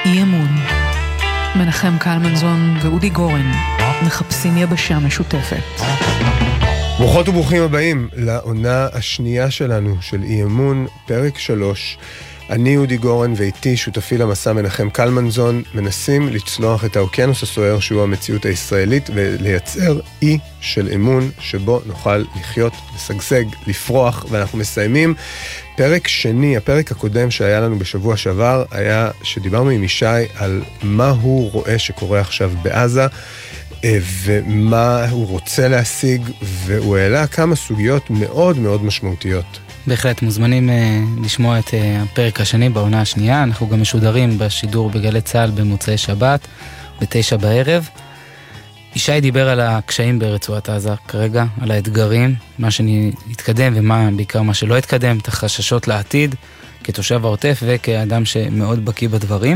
אי-אמון. מנחם קלמנזון ואודי גורן מחפשים יבשה משותפת. ברוכות וברוכים הבאים לעונה השנייה שלנו של אי-אמון, פרק 3. אני אודי גורן ואיתי שותפי למסע מנחם קלמנזון מנסים לצלוח את האוקיינוס הסוער שהוא המציאות הישראלית ולייצר אי של אמון שבו נוכל לחיות, לשגשג, לפרוח, ואנחנו מסיימים פרק שני. הפרק הקודם שהיה לנו בשבוע שעבר היה שדיברנו עם ישי על מה הוא רואה שקורה עכשיו בעזה ומה הוא רוצה להשיג, והוא העלה כמה סוגיות מאוד מאוד משמעותיות. בהחלט מוזמנים לשמוע את הפרק השני בעונה השנייה. אנחנו גם משודרים בשידור בגלי צהל במוצאי שבת ב9 בערב. ישי דיבר על הקשיים ברצועת עזה כרגע, על האתגרים, מה שהתקדם ומה בעיקר מה שלא התקדם, את החששות לעתיד כתושב העוטף וכאדם שמאוד בקיא בדברים.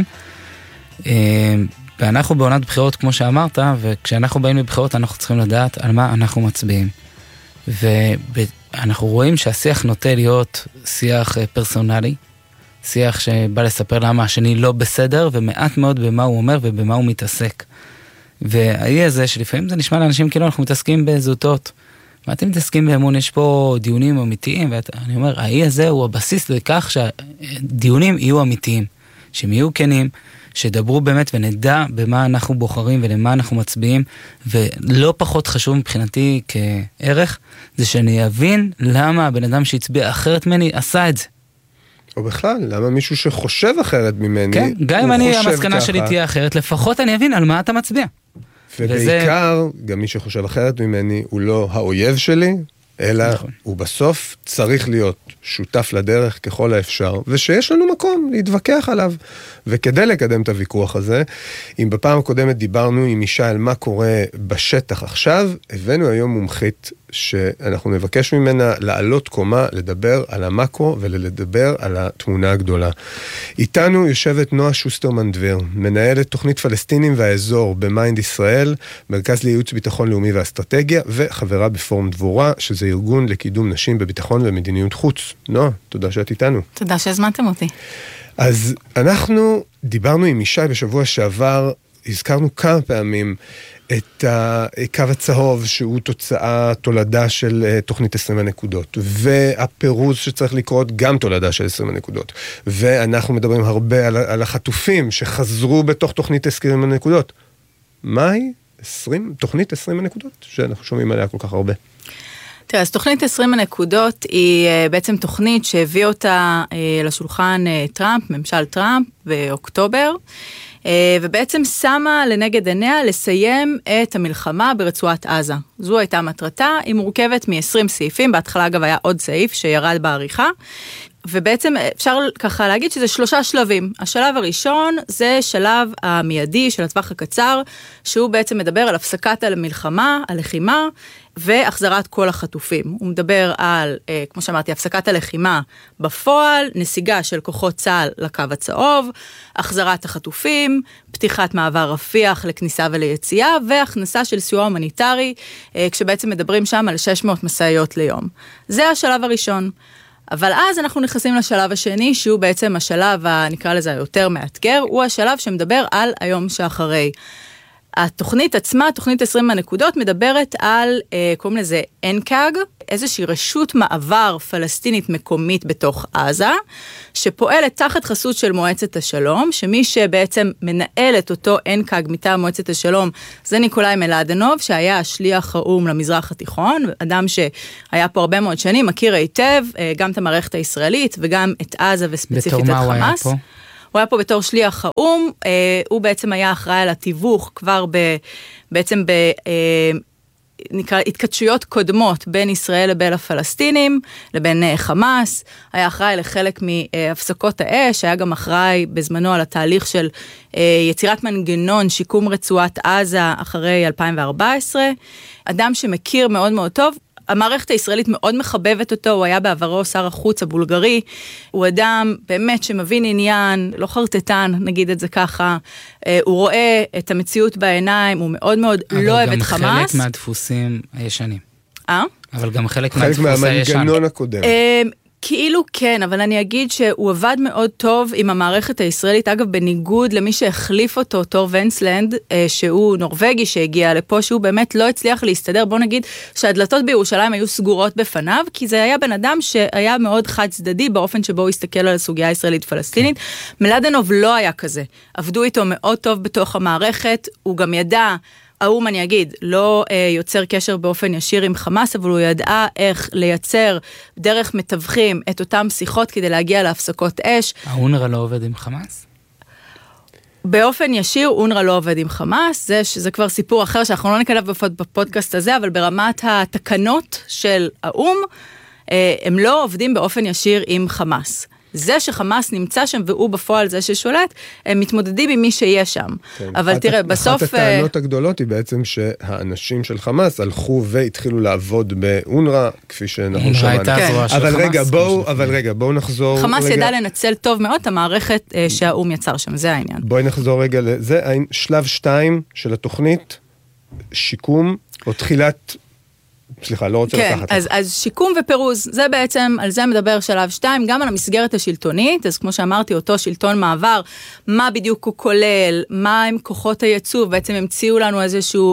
ואנחנו בעונת בחירות כמו שאמרת, וכשאנחנו באים לבחירות אנחנו צריכים לדעת על מה אנחנו מצביעים. ואנחנו רואים שהשיח נוטה להיות שיח פרסונלי, שיח שבא לספר למה השני לא בסדר, ומעט מאוד במה הוא אומר ובמה הוא מתעסק. והאי הזה שלפעמים זה נשמע לאנשים כאילו אנחנו מתעסקים בזוטות. מה אתם מתעסקים באמון? יש פה דיונים אמיתיים, ואני אומר, האי הזה הוא הבסיס לכך שהדיונים יהיו אמיתיים, שהם יהיו כנים, שדברו באמת ונדע במה אנחנו בוחרים ולמה אנחנו מצביעים, ולא פחות חשוב מבחינתי כערך, זה שאני אבין למה הבן אדם שהצביע אחרת ממני עשה את זה. או בכלל, למה מישהו שחושב אחרת ממני, כן, גם אם אני המסקנה שלי תהיה אחרת, לפחות אני אבין על מה אתה מצביע. ובעיקר, גם מי שחושב אחרת ממני, הוא לא האויב שלי, אלא נכון. הוא בסוף צריך להיות שותף לדרך ככל האפשר, ושיש לנו מקום להתווכח עליו. וכדי לקדם את הוויכוח הזה, אם בפעם הקודמת דיברנו עם ישי על מה קורה בשטח עכשיו, הבאנו היום מומחית שאנחנו נבקש ממנה לעלות קומה, לדבר על המקרו ולדבר על התמונה הגדולה. איתנו יושבת נועה שוסטרמן דביר, מנהלת תוכנית פלסטינים והאזור במיינד ישראל, מרכז לייעוץ ביטחון לאומי ואסטרטגיה, וחברה בפורום דבורה, שזה ארגון לקידום נשים בביטחון ומדיניות חוץ. נועה, תודה שאת איתנו. תודה שהזמנתם אותי. אז אנחנו דיברנו עם ישי בשבוע שעבר, הזכרנו כמה פעמים את הקו הצהוב שהוא תולדה של תוכנית 20 הנקודות, והפירוז שצריך לקרות גם תולדה של 20 הנקודות, ואנחנו מדברים הרבה על החטופים שחזרו בתוך תוכנית 20 הנקודות. מהי תוכנית 20 הנקודות שאנחנו שומעים עליה כל כך הרבה? תראה, אז תוכנית 20 הנקודות היא בעצם תוכנית שהביא אותה לשולחן טראמפ, ממשל טראמפ באוקטובר, ובעצם שמה לנגד עיניה לסיים את המלחמה ברצועת עזה. זו הייתה מטרתה, היא מורכבת מ-20 סעיפים, בהתחלה אגב היה עוד סעיף שירד בעריכה, ובעצם אפשר ככה להגיד שזה 3 שלבים. השלב הראשון זה שלב המיידי של הטווח הקצר, שהוא בעצם מדבר על הפסקת המלחמה, הלחימה, והחזרת כל החטופים. הוא מדבר על, כמו שאמרתי, הפסקת הלחימה בפועל, נסיגה של כוחות צה"ל לקו הצהוב, החזרת החטופים, פתיחת מעבר רפיח לכניסה וליציאה, והכנסה של סיוע הומניטרי, כשבעצם מדברים שם על 600 מסעיות ליום. זה השלב הראשון. אבל אז אנחנו נכנסים לשלב השני, שהוא בעצם השלב, נקרא לזה היותר מאתגר, הוא השלב שמדבר על היום שאחרי. התוכנית עצמה, תוכנית 20 הנקודות, מדברת על, קוראים לזה NCAG, איזושהי רשות מעבר פלסטינית מקומית בתוך עזה, שפועלת תחת חסות של מועצת השלום, שמי שבעצם מנהל את אותו NCAG מטעם מועצת השלום, זה ניקולאי מלאדנוב, שהיה השליח האו"ם למזרח התיכון, אדם שהיה פה הרבה מאוד שנים, מכיר היטב, גם את המערכת הישראלית, וגם את עזה וספציפית את חמאס. בתור מה הוא היה פה? הוא היה פה בתור שליח האו"ם, הוא בעצם היה אחראי על התיווך כבר בעצם נקרא התכתשויות קודמות בין ישראל לבין הפלסטינים, לבין חמאס, היה אחראי לחלק מהפסקות האש, היה גם אחראי בזמנו על התהליך של יצירת מנגנון שיקום רצועת עזה אחרי 2014, אדם שמכיר מאוד מאוד טוב, המערכת הישראלית מאוד מחבבת אותו, הוא היה בעברו שר החוץ הבולגרי, הוא אדם באמת שמבין עניין, לא חרטטן, נגיד את זה ככה, הוא רואה את המציאות בעיניים, הוא מאוד מאוד לא אוהב את חמאס. אבל גם חלק מהדפוסים הישנים. אבל גם חלק מהדפוס הישן. חלק מהמנגנון הקודם. כאילו כן, אבל אני אגיד שהוא עבד מאוד טוב עם המערכת הישראלית, אגב בניגוד למי שהחליף אותו, תור ונסלנד, שהוא נורווגי שהגיע לפה, שהוא באמת לא הצליח להסתדר, בוא נגיד שהדלתות בירושלים היו סגורות בפניו, כי זה היה בן אדם שהיה מאוד חד צדדי באופן שבו הוא הסתכל על הסוגיה הישראלית פלסטינית, מלדנוב לא היה כזה, עבדו איתו מאוד טוב בתוך המערכת, הוא גם ידע, האום, אני אגיד, לא יוצר קשר באופן ישיר עם חמאס, אבל הוא ידעה איך לייצר דרך מתווכים את אותם שיחות כדי להגיע להפסקות אש. האונר"א לא עובד עם חמאס? באופן ישיר, אונר"א לא עובד עם חמאס, זה כבר סיפור אחר שאנחנו לא נקלב בפודקאסט הזה, אבל ברמת התקנות של האום, הם לא עובדים באופן ישיר עם חמאס. זה שחמאס נמצא שם והוא בפועל זה ששולט, הם מתמודדים עם מי שיש שם. כן, אבל תראה, בסוף... אחת הטענות הגדולות היא בעצם שהאנשים של חמאס הלכו והתחילו לעבוד באונר"א, כפי שאנחנו שמענו. כן. אבל רגע, בואו נחזור... חמאס ידע לנצל טוב מאוד את המערכת שהאום יצר שם, זה העניין. בואי נחזור רגע לזה, שלב 2 של התוכנית, שיקום או תחילת... סליחה, לא רוצה לקחת. כן, אז שיקום ופירוז, זה בעצם, על זה מדבר שלב 2, גם על המסגרת השלטונית, אז כמו שאמרתי, אותו שלטון מעבר, מה בדיוק הוא כולל, מה הם כוחות הייצוב, בעצם המציאו לנו איזשהו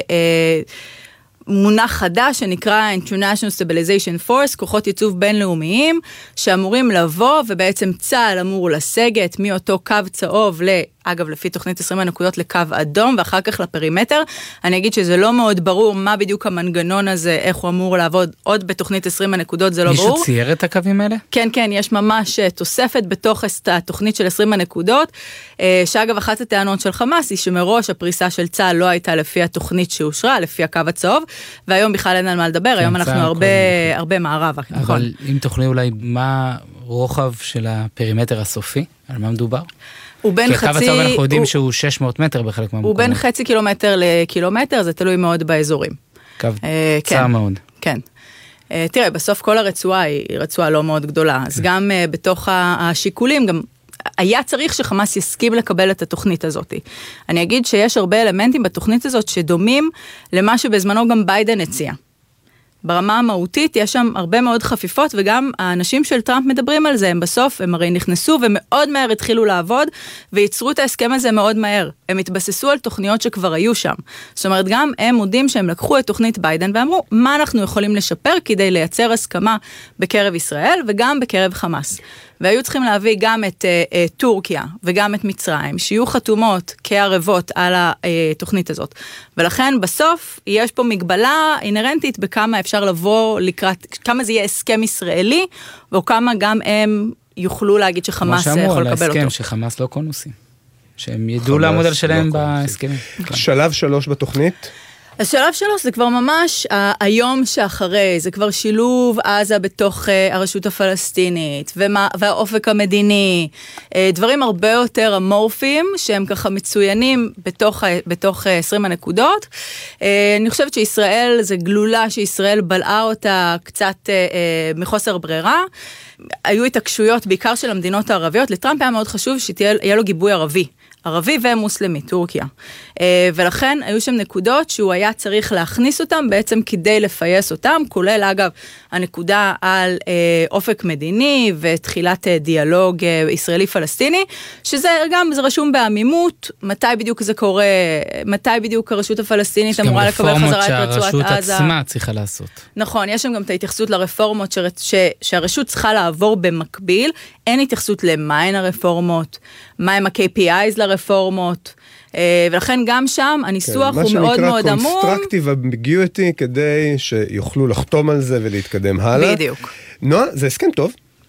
מונח חדש שנקרא International Stabilization Force, כוחות ייצוב בינלאומיים, שאמורים לבוא, ובעצם צה"ל אמור לסגת מאותו קו צהוב אגב, לפי תוכנית 20 הנקודות לקו אדום, ואחר כך לפרימטר. אני אגיד שזה לא מאוד ברור מה בדיוק המנגנון הזה, איך הוא אמור לעבוד עוד בתוכנית 20 הנקודות, זה לא ברור. מישהו צייר את הקווים האלה? כן, כן, יש ממש תוספת בתוך התוכנית של 20 הנקודות, שאגב, אחת הטענות של חמאס היא שמראש הפריסה של צה"ל לא הייתה לפי התוכנית שאושרה, לפי הקו הצהוב, והיום בכלל אין על מה לדבר, היום אנחנו הרבה מערב. אבל אם תוכלי אולי מה רוחב של הפרימטר הסופי, על מה מדובר? הוא בין חצי... כי הקו הצהוב אנחנו יודעים שהוא 600 מטר בחלק מהמקומות. הוא בין חצי קילומטר לקילומטר, זה תלוי מאוד באזורים. קו צר מאוד. כן. תראה, בסוף כל הרצועה היא רצועה לא מאוד גדולה, אז גם בתוך השיקולים, גם היה צריך שחמאס יסכים לקבל את התוכנית הזאת. אני אגיד שיש הרבה אלמנטים בתוכנית הזאת שדומים למה שבזמנו גם ביידן הציע. ברמה המהותית יש שם הרבה מאוד חפיפות, וגם האנשים של טראמפ מדברים על זה, הם בסוף, הם הרי נכנסו ומאוד מהר התחילו לעבוד, וייצרו את ההסכם הזה מאוד מהר. הם התבססו על תוכניות שכבר היו שם. זאת אומרת, גם הם מודים שהם לקחו את תוכנית ביידן, ואמרו, מה אנחנו יכולים לשפר כדי לייצר הסכמה בקרב ישראל, וגם בקרב חמאס. והיו צריכים להביא גם את טורקיה וגם את מצרים, שיהיו חתומות כערבות על התוכנית הזאת. ולכן בסוף יש פה מגבלה אינרנטית בכמה אפשר לבוא לקראת, כמה זה יהיה הסכם ישראלי, או כמה גם הם יוכלו להגיד שחמאס יכול לקבל אותו. כמו שאמרו על ההסכם שחמאס לא קונוסים, שהם ידעו לעמוד על שלהם בהסכמים. שלב 3 בתוכנית? אז שלב 3 זה כבר ממש היום שאחרי, זה כבר שילוב עזה בתוך הרשות הפלסטינית, והאופק המדיני, דברים הרבה יותר אמורפיים, שהם ככה מצוינים בתוך 20 הנקודות. אני חושבת שישראל, זה גלולה שישראל בלעה אותה קצת מחוסר ברירה, היו התעקשויות בעיקר של המדינות הערביות, לטראמפ היה מאוד חשוב שיהיה לו גיבוי ערבי ומוסלמי, טורקיה. ולכן היו שם נקודות שהוא היה צריך להכניס אותם בעצם כדי לפייס אותם, כולל אגב הנקודה על אופק מדיני ותחילת דיאלוג ישראלי-פלסטיני, שזה גם, זה רשום בעמימות, מתי בדיוק זה קורה, מתי בדיוק הרשות הפלסטינית אמורה לקבל חזרה את רצועת עזה. שהרשות עצמה צריכה לעשות. נכון, יש שם גם את ההתייחסות לרפורמות שהרשות צריכה לעבור במקביל, אין התייחסות למהן הרפורמות, מהם ה-KPIs לרפורמות, ולכן גם שם הניסוח הוא מאוד מאוד עמום. מה שנקרא Constructive Ambiguity, כדי שיוכלו לחתום על זה ולהתקדם הלאה. בדיוק. נועה, זה הסכם טוב?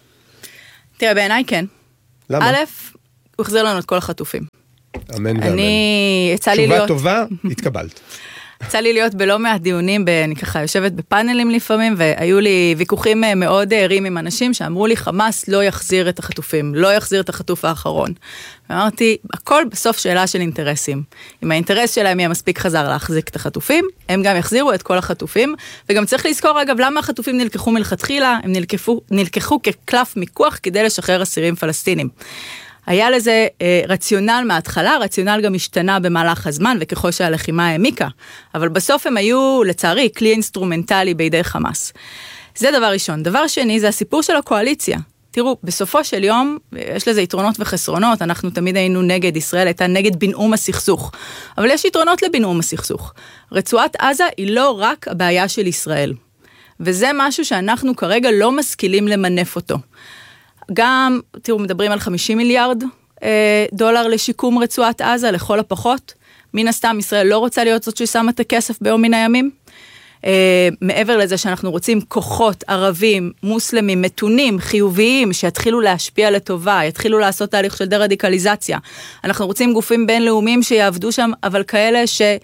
תראה, בעיניי כן. למה? א', הוא החזיר לנו את כל החטופים. אמן ואמן. תשובה טובה, התקבלת. יצא לי להיות בלא מעט דיונים, אני ככה יושבת בפאנלים לפעמים, והיו לי ויכוחים מאוד ערים עם אנשים שאמרו לי, חמאס לא יחזיר את החטופים, לא יחזיר את החטוף האחרון. ואמרתי, הכל בסוף שאלה של אינטרסים. אם האינטרס שלהם יהיה מספיק חזר להחזיק את החטופים, הם גם יחזירו את כל החטופים, וגם צריך לזכור אגב למה החטופים נלקחו מלכתחילה, הם נלקחו כקלף מיקוח כדי לשחרר אסירים פלסטינים. היה לזה רציונל מההתחלה, רציונל גם השתנה במהלך הזמן, וככל שהלחימה העמיקה, אבל בסוף הם היו, לצערי, כלי אינסטרומנטלי בידי חמאס. זה דבר ראשון. דבר שני, זה הסיפור של הקואליציה. תראו, בסופו של יום, יש לזה יתרונות וחסרונות, אנחנו תמיד היינו נגד ישראל, הייתה נגד בינאום הסכסוך. אבל יש יתרונות לבינאום הסכסוך. רצועת עזה היא לא רק הבעיה של ישראל. וזה משהו שאנחנו כרגע לא משכילים למנף אותו. גם, תראו, מדברים על 50 מיליארד דולר לשיקום רצועת עזה, לכל הפחות. מן הסתם, ישראל לא רוצה להיות זאת ששמה את הכסף ביום מן הימים. מעבר לזה שאנחנו רוצים כוחות ערבים, מוסלמים, מתונים, חיוביים, שיתחילו להשפיע לטובה, יתחילו לעשות תהליך של דה-רדיקליזציה. אנחנו רוצים גופים בינלאומיים שיעבדו שם, אבל כאלה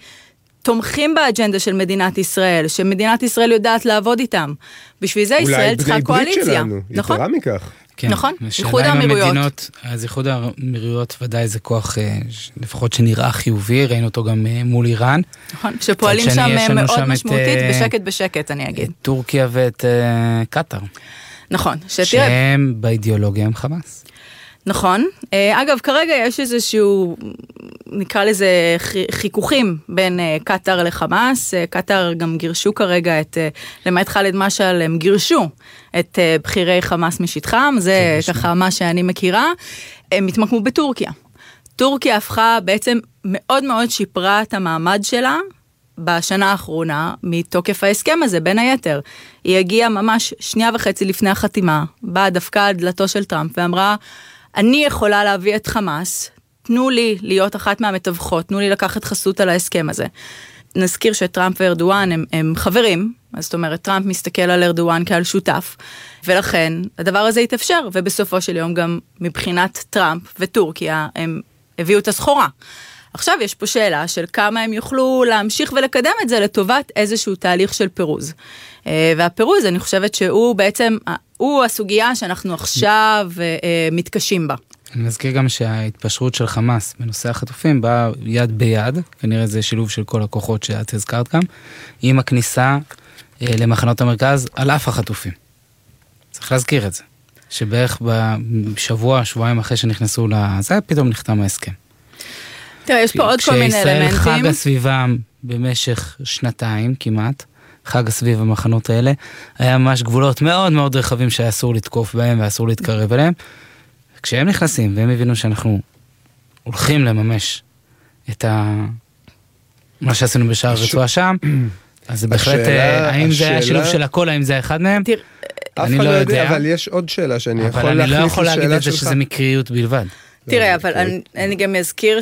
שתומכים באג'נדה של מדינת ישראל, שמדינת ישראל יודעת לעבוד איתם. בשביל זה ישראל צריכה קואליציה. אולי בני ברית שלנו, יתרה מכך. כן. נכון, איחוד האמירויות. אז איחוד האמירויות ודאי זה כוח לפחות שנראה חיובי, ראינו אותו גם מול איראן. נכון, שפועלים שם מאוד משמעותית, בשקט אני אגיד. טורקיה ואת קטר. נכון, שהם באידיאולוגיה עם חמאס. נכון, אגב כרגע יש איזשהו, נקרא לזה חיכוכים בין קטר לחמאס, קטר גם גירשו כרגע למעט חאלד משעל, הם גירשו את בחירי חמאס משטחם, זה ככה מה שאני מכירה, הם התמקמו בטורקיה. טורקיה הפכה בעצם מאוד מאוד שיפרה את המעמד שלה, בשנה האחרונה, מתוקף ההסכם הזה, בין היתר. היא הגיעה ממש 2.5 לפני החתימה, באה דווקא על דלתו של טראמפ, ואמרה, אני יכולה להביא את חמאס, תנו לי להיות אחת מהמתווכות, תנו לי לקחת חסות על ההסכם הזה. נזכיר שטראמפ וארדואן הם חברים, אז זאת אומרת, טראמפ מסתכל על ארדואן כעל שותף, ולכן הדבר הזה יתאפשר, ובסופו של יום גם מבחינת טראמפ וטורקיה, הם הביאו את הסחורה. עכשיו יש פה שאלה של כמה הם יוכלו להמשיך ולקדם את זה לטובת איזשהו תהליך של פירוז. והפירוז, אני חושבת שהוא בעצם, הוא הסוגיה שאנחנו עכשיו מתקשים בה. אני מזכיר גם שההתפשרות של חמאס בנושא החטופים באה יד ביד, כנראה זה שילוב של כל הכוחות שאת הזכרת גם, עם הכניסה למחנות המרכז על אף החטופים. צריך להזכיר את זה. שבערך בשבוע, שבועיים אחרי שנכנסו לזה, פתאום נחתם ההסכם. תראה, יש פה עוד כל מיני אלמנטים. כשישראל חגה סביבם במשך 2 כמעט, חגה סביב המחנות האלה, היה ממש גבולות מאוד מאוד רחבים שהיה אסור לתקוף בהם ואסור להתקרב אליהם. כשהם נכנסים והם הבינו שאנחנו הולכים לממש את מה שעשינו בשער רצועה שם, אז זה בהחלט, האם זה היה שילוב של הכל, האם זה אחד מהם? אני לא יודע, אבל יש עוד שאלה שאני יכול להכניס לשאלה שלך. אבל אני לא יכול להגיד את זה שזה מקריות בלבד. תראה, אבל אני גם אזכיר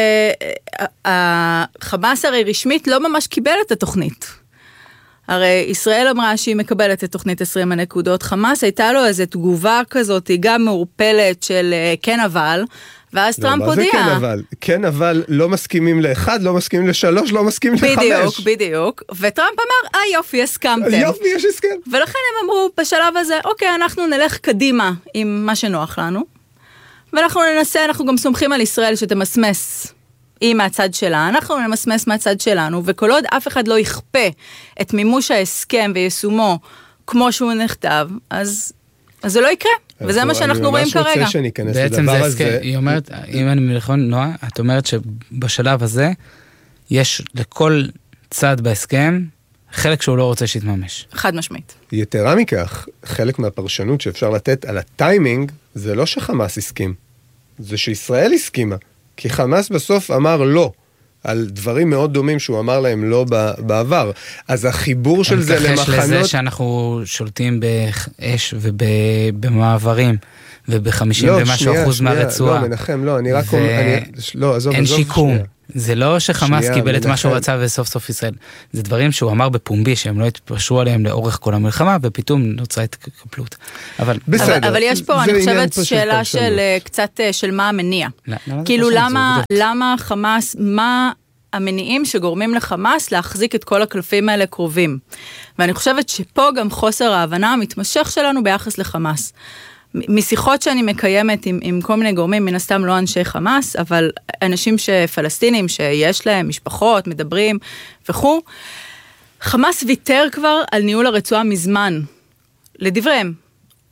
שהחמאס הרי רשמית לא ממש קיבל את התוכנית. הרי ישראל אמרה שהיא מקבלת את תוכנית 20 הנקודות, חמאס הייתה לו איזו תגובה כזאת, היא גם מעורפלת של כן אבל, ואז טראמפ הודיע. מה זה כן אבל? כן אבל לא מסכימים ל1, לא מסכימים ל3, לא מסכימים ל5. בדיוק, וטראמפ אמר, יופי, הסכמתם. יופי, יש הסכם. ולכן הם אמרו בשלב הזה, אוקיי, אנחנו נלך קדימה עם מה שנוח לנו, ואנחנו ננסה, אנחנו גם סומכים על ישראל שתמסמס היא מהצד שלה, אנחנו נמסמס מהצד שלנו, וכל עוד אף אחד לא יכפה את מימוש ההסכם ויישומו כמו שהוא נכתב, אז זה לא יקרה, וזה מה שאנחנו רואים כרגע. אני ממש רוצה שניכנס בעצם זה הסכם, היא אומרת, אם אני מלכון, נועה, את אומרת שבשלב הזה, יש לכל צד בהסכם, חלק שהוא לא רוצה שיתממש. חד משמעית. יתרה מכך, חלק מהפרשנות שאפשר לתת על הטיימינג, זה לא שחמאס הסכים, זה שישראל הסכימה. כי חמאס בסוף אמר לא, על דברים מאוד דומים שהוא אמר להם לא בעבר. אז החיבור של זה למחנות... אני מתכחש לזה שאנחנו שולטים באש ובמעברים, וב-50 ומשהו אחוז מהרצועה. לא, מנחם, לא, אני רק... אין שיקום. זה לא שחמאס קיבל את מה שהוא רצה וסוף סוף ישראל. זה דברים שהוא אמר בפומבי, שהם לא התפשרו עליהם לאורך כל המלחמה, ופתאום נוצרה התקפלות. אבל יש פה, אני חושבת, שאלה של קצת של מה המניע. כאילו למה חמאס, מה המניעים שגורמים לחמאס להחזיק את כל הקלפים האלה קרובים. ואני חושבת שפה גם חוסר ההבנה המתמשך שלנו ביחס לחמאס. משיחות שאני מקיימת עם כל מיני גורמים, מן הסתם לא אנשי חמאס, אבל אנשים פלסטינים שיש להם משפחות, מדברים וכו', חמאס ויתר כבר על ניהול הרצועה מזמן. לדבריהם,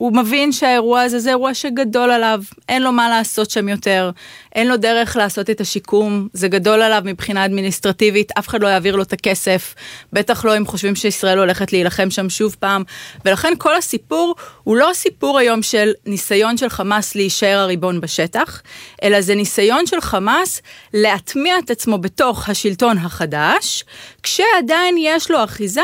הוא מבין שהאירוע הזה זה אירוע שגדול עליו, אין לו מה לעשות שם יותר, אין לו דרך לעשות את השיקום, זה גדול עליו מבחינה אדמיניסטרטיבית, אף אחד לא יעביר לו את הכסף, בטח לא אם חושבים שישראל הולכת להילחם שם שוב פעם, ולכן כל הסיפור הוא לא סיפור היום של ניסיון של חמאס להישאר הריבון בשטח, אלא זה ניסיון של חמאס להטמיע את עצמו בתוך השלטון החדש, כשעדיין יש לו אחיזה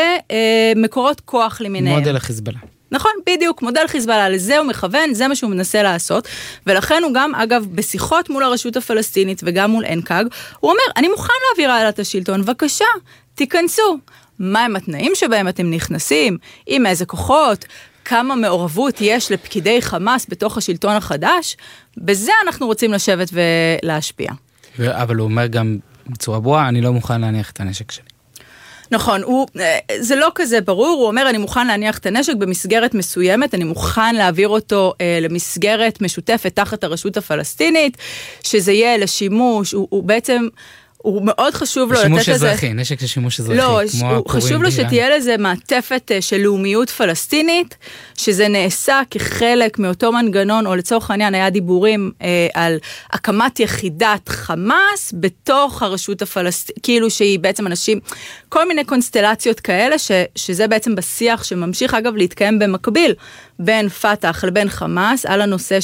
במקורות כוח למיניהם. מודל החיזבאללה. נכון, בדיוק, מודל חיזבאללה, לזה הוא מכוון, זה מה שהוא מנסה לעשות, ולכן הוא גם, אגב, בשיחות מול הרשות הפלסטינית וגם מול אנקג, הוא אומר, אני מוכן להעביר הלאה את השלטון, בבקשה, תיכנסו. מה הם התנאים שבהם אתם נכנסים, עם איזה כוחות, כמה מעורבות יש לפקידי חמאס בתוך השלטון החדש, בזה אנחנו רוצים לשבת ולהשפיע. אבל הוא אומר גם בצורה ברורה, אני לא מוכן להניח את הנשק שלי. נכון, זה לא כזה ברור, הוא אומר, אני מוכן להניח את הנשק במסגרת מסוימת, אני מוכן להעביר אותו למסגרת משותפת תחת הרשות הפלסטינית, שזה יהיה לשימוש, הוא בעצם... הוא מאוד חשוב לו לתת לזה... שימוש אזרחי, נשק לשימוש אזרחי. לא, חשוב לו שתהיה לזה מעטפת של לאומיות פלסטינית, שזה נעשה כחלק מאותו מנגנון, או לצורך העניין היה דיבורים על הקמת יחידת חמאס בתוך הרשות הפלסטינית, כאילו שהיא בעצם אנשים, כל מיני קונסטלציות כאלה, שזה בעצם בשיח שממשיך אגב להתקיים במקביל, בין פתח לבין חמאס, על הנושא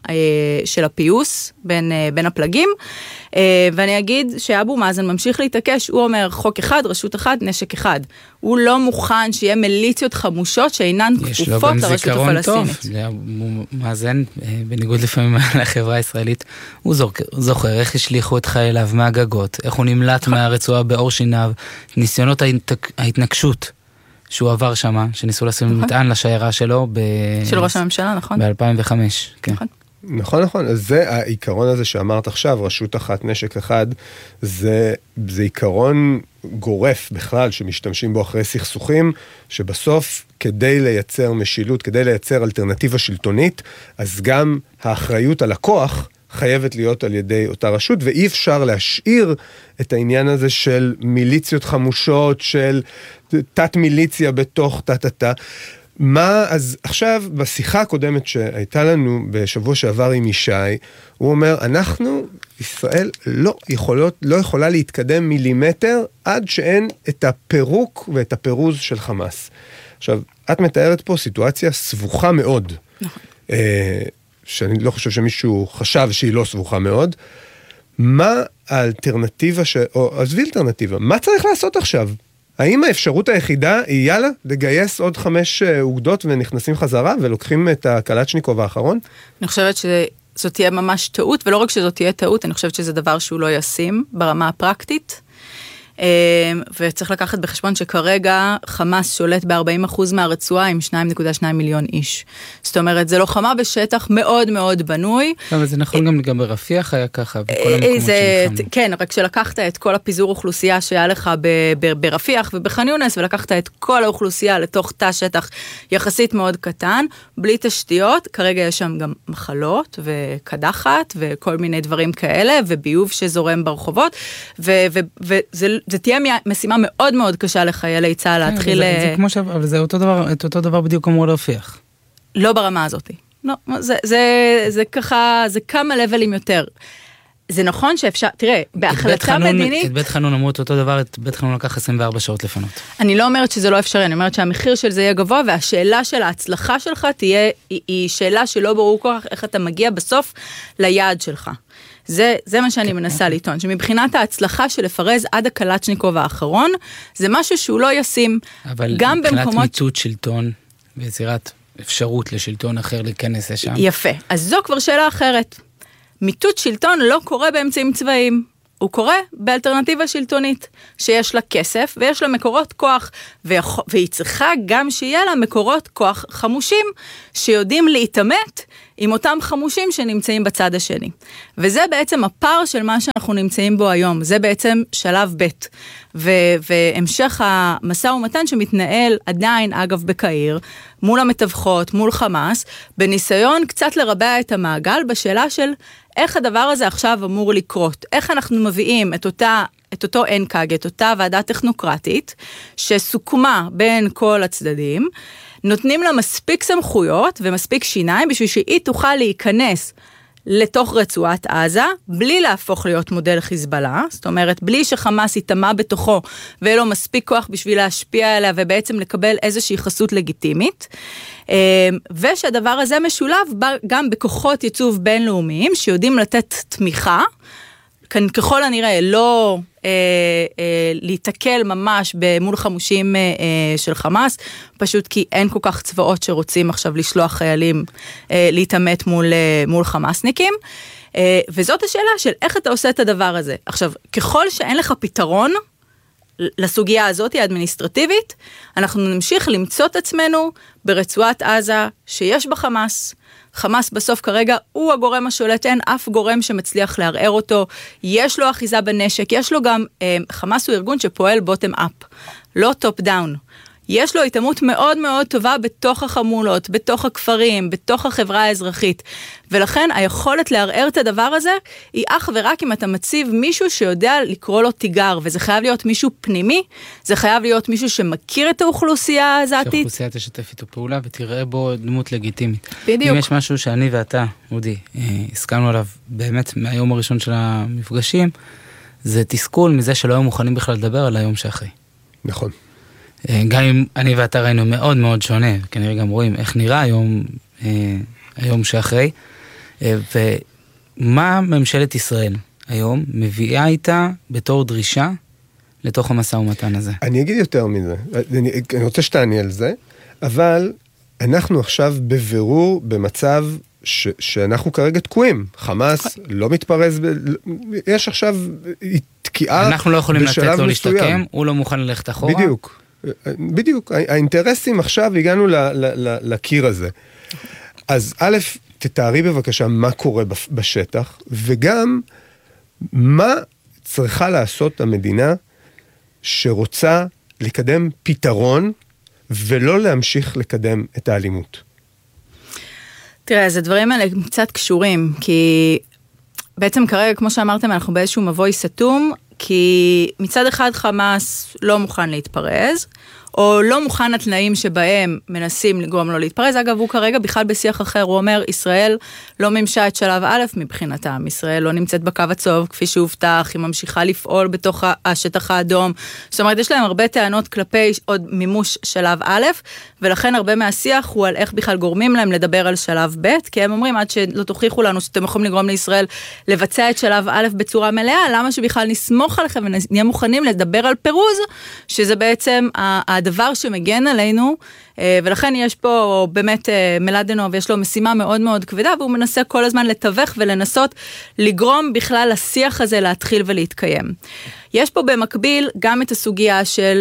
של הפיוס בין הפלגים, ואני אגיד שאבו מאזן ממשיך להתעקש, הוא אומר חוק אחד, רשות אחד, נשק אחד. הוא לא מוכן שיהיה מיליציות חמושות שאינן כפופות לרשות הפלסטינית. אבו מאזן, בניגוד לפעמים לחברה הישראלית, הוא זוכר איך השליחו את חייליו מהגגות, איך הוא נמלט מהרצועה באור שיניו, ניסיונות ההתנגשות שהוא עבר שמה, שניסו לשים מטען לשיירה שלו של ראש הממשלה, נכון? ב-2005. נכון. אז זה העיקרון הזה שאמרת עכשיו, רשות אחת, נשק אחד, זה עיקרון גורף בכלל, שמשתמשים בו אחרי סכסוכים, שבסוף כדי לייצר משילות, כדי לייצר אלטרנטיבה שלטונית, אז גם האחריות על הכוח חייבת להיות על ידי אותה רשות, ואי אפשר להשאיר את העניין הזה של מיליציות חמושות, של תת מיליציה בתוך תת-תת. אז עכשיו, בשיחה הקודמת שהייתה לנו בשבוע שעבר עם ישי, הוא אומר, ישראל לא יכולה להתקדם מילימטר, עד שאין את הפירוק ואת הפירוז של חמאס. עכשיו, את מתארת פה סיטואציה סבוכה מאוד. נכון. שאני לא חושב שמישהו חשב שהיא לא סבוכה מאוד. מה האלטרנטיבה, או עזבי אלטרנטיבה, מה צריך לעשות עכשיו? האם האפשרות היחידה היא יאללה, לגייס עוד 5 אוגדות ונכנסים חזרה ולוקחים את הקלצ'ניקוב האחרון? אני חושבת שזאת תהיה ממש טעות, ולא רק שזאת תהיה טעות, אני חושבת שזה דבר שהוא לא ישים ברמה הפרקטית, וצריך לקחת בחשבון שכרגע חמאס שולט ב-40% מהרצועה עם 2.2 מיליון איש. זאת אומרת, זה לוחמה בשטח מאוד מאוד בנוי. אבל זה נכון גם ברפיח היה ככה, בכל המקומות שנלחמנו. כן, רק שלקחת את כל הפיזור אוכלוסייה שהיה לך ברפיח ובח'אן יונס, ולקחת את כל האוכלוסייה לתוך תא שטח יחסית מאוד קטן, בלי תשתיות, כרגע יש שם גם מחלות וקדחת וכל מיני דברים כאלה, וביוב שזורם ברחובות, זה תהיה משימה מאוד מאוד קשה לחיילי צה"ל להתחיל... אבל זה אותו דבר בדיוק כמו רפיח. לא ברמה הזאת. לא, זה ככה, זה כמה לבלים יותר. זה נכון שאפשר, תראה, בהחלטה מדינית... את בית חנון אמרו אותו דבר, את בית חנון לקח 24 שעות לפנות. אני לא אומרת שזה לא אפשרי, אני אומרת שהמחיר של זה יהיה גבוה, והשאלה של ההצלחה שלך היא שאלה שלא ברור כל כך איך אתה מגיע בסוף ליעד שלך. זה מה שאני מנסה לטעון, שמבחינת ההצלחה של לפרז עד הקלצ'ניקוב האחרון, זה משהו שהוא לא ישים. אבל מבחינת מיטוט שלטון, ויצירת אפשרות לשלטון אחר להיכנס לשם. יפה, אז זו כבר שאלה אחרת. מיטוט שלטון לא קורה באמצעים צבאיים, הוא קורה באלטרנטיבה שלטונית, שיש לה כסף ויש לה מקורות כוח, והיא צריכה גם שיהיה לה מקורות כוח חמושים, שיודעים להתאמת עם אותם חמושים שנמצאים בצד השני. וזה בעצם הפער של מה שאנחנו נמצאים בו היום, זה בעצם שלב ב' והמשך המשא ומתן שמתנהל עדיין, אגב, בקהיר, מול המתווכות, מול חמאס, בניסיון קצת לרבע את המעגל, בשאלה של איך הדבר הזה עכשיו אמור לקרות, איך אנחנו מביאים את אותו אנקג, את אותה ועדה טכנוקרטית, שסוכמה בין כל הצדדים, נותנים לה מספיק סמכויות ומספיק שיניים בשביל שהיא תוכל להיכנס לתוך רצועת עזה, בלי להפוך להיות מודל חיזבאללה, זאת אומרת, בלי שחמאס יתמה בתוכו, ויהיה לו מספיק כוח בשביל להשפיע עליה, ובעצם לקבל איזושהי חסות לגיטימית, ושהדבר הזה משולב גם בכוחות ייצוב בינלאומיים, שיודעים לתת תמיכה, כאן ככל הנראה לא להתקל ממש מול חמושים של חמאס, פשוט כי אין כל כך צבאות שרוצים עכשיו לשלוח חיילים להתאמת מול חמאסניקים, וזאת השאלה של איך אתה עושה את הדבר הזה. עכשיו, ככל שאין לך פתרון לסוגיה הזאת האדמיניסטרטיבית, אנחנו נמשיך למצוא את עצמנו ברצועת עזה שיש בה חמאס, חמאס בסוף כרגע הוא הגורם השולט, אין אף גורם שמצליח לערער אותו, יש לו אחיזה בנשק, יש לו גם, חמאס הוא ארגון שפועל בוטם אפ, לא טופ דאון. יש לו התאמות מאוד מאוד טובה בתוך החמולות, בתוך הכפרים, בתוך החברה האזרחית. ולכן היכולת לערער את הדבר הזה, היא אך ורק אם אתה מציב מישהו שיודע לקרוא לו תיגר, וזה חייב להיות מישהו פנימי, זה חייב להיות מישהו שמכיר את האוכלוסייה העזתית. שהאוכלוסייה תשתף איתו פעולה ותראה בו דמות לגיטימית. בדיוק. אם יש משהו שאני ואתה, אודי, הסכמנו עליו באמת מהיום הראשון של המפגשים, זה תסכול מזה שלא היו מוכנים בכלל לדבר על היום שאחרי. נכון. גם אם אני ואתה ראינו מאוד מאוד שונה, כנראה גם רואים איך נראה היום שאחרי, ומה ממשלת ישראל היום מביאה איתה בתור דרישה לתוך המשא ומתן הזה? אני אגיד יותר מזה, אני רוצה שתעני על זה, אבל אנחנו עכשיו בבירור במצב שאנחנו כרגע תקועים, חמאס לא מתפרז, יש עכשיו תקיעה, אנחנו לא יכולים לתת לו להשתקם, הוא לא מוכן ללכת אחורה. בדיוק, האינטרסים עכשיו הגענו לקיר הזה. אז א', תתארי בבקשה מה קורה בשטח, וגם מה צריכה לעשות המדינה שרוצה לקדם פתרון, ולא להמשיך לקדם את האלימות. תראה, אז הדברים האלה קצת קשורים, כי בעצם כרגע, כמו שאמרתם, אנחנו באיזשהו מבוי סתום, כי מצד אחד חמאס לא מוכן להתפרז, או לא מוכן התנאים שבהם מנסים לגרום לו להתפרז. אגב, הוא כרגע בכלל בשיח אחר, הוא אומר, ישראל לא מימשה את שלב א' מבחינתם, ישראל לא נמצאת בקו הצהוב, כפי שהובטח, היא ממשיכה לפעול בתוך השטח האדום. זאת אומרת, יש להם הרבה טענות כלפי עוד מימוש שלב א', ולכן הרבה מהשיח הוא על איך בכלל גורמים להם לדבר על שלב ב', כי הם אומרים, עד שלא תוכיחו לנו שאתם יכולים לגרום לישראל לבצע את שלב א' בצורה מלאה, למה שבכלל נסמוך עליכם ונהיה מוכנים לדבר על פירוז, שזה בעצם הדבר שמגן עלינו, ולכן יש פה באמת מלאדנוב, יש לו משימה מאוד מאוד כבדה, והוא מנסה כל הזמן לתווך ולנסות לגרום בכלל לשיח הזה להתחיל ולהתקיים. יש פה במקביל גם את הסוגיה של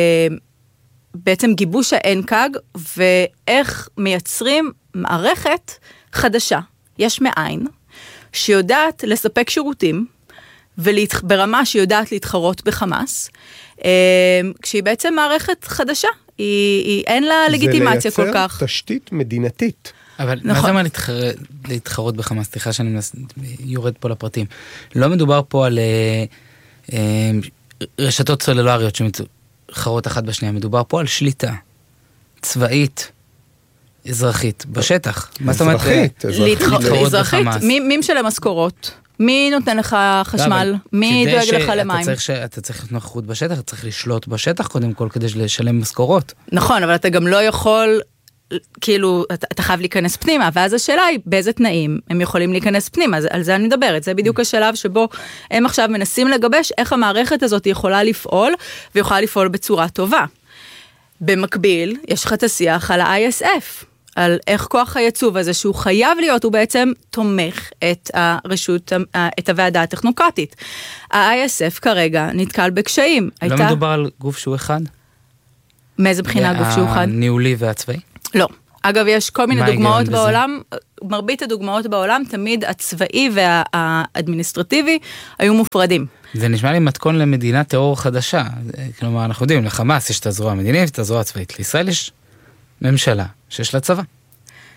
בעצם גיבוש האנקאג, ואיך מייצרים מערכת חדשה, יש מאין, שיודעת לספק שירותים, ברמה שיודעת להתחרות בחמאס, כשהיא בעצם מערכת חדשה, אין לה לגיטימציה כל כך. זה לייצר תשתית מדינתית. אבל מה זה אומר להתחרות בחמאס? סליחה שאני יורד פה לפרטים. לא מדובר פה על רשתות סלולריות שמתחרות אחת בשנייה, מדובר פה על שליטה צבאית, אזרחית, בשטח. אזרחית. אזרחית. מי משלם משכורות? מי נותן לך חשמל? מי דואג לך למים? אתה צריך נוכחות בשטח, אתה צריך לשלוט בשטח קודם כל כדי לשלם משכורות. נכון, אבל אתה גם לא יכול, כאילו, אתה חייב להיכנס פנימה, ואז השאלה היא באיזה תנאים הם יכולים להיכנס פנימה, על זה אני מדברת, זה בדיוק השלב שבו הם עכשיו מנסים לגבש איך המערכת הזאת יכולה לפעול, ויכולה לפעול בצורה טובה. במקביל, יש לך את השיח על ה-ISF, על איך כוח הייצוב הזה שהוא חייב להיות, הוא בעצם תומך את הרשות, את הוועדה הטכנוקרטית. ה-ISF כרגע נתקל בקשיים. לא מדובר על גוף שהוא אחד? מאיזה בחינה גוף שהוא אחד? הניהולי והצבאי? לא. אגב, יש כל מיני דוגמאות בעולם, מרבית הדוגמאות בעולם, תמיד הצבאי והאדמיניסטרטיבי היו מופרדים. זה נשמע לי מתכון למדינת טרור חדשה. כלומר, אנחנו יודעים, לחמאס יש את הזרוע המדינית, את הזרוע הצבאית. לישראל יש ממשלה שיש לה צבא.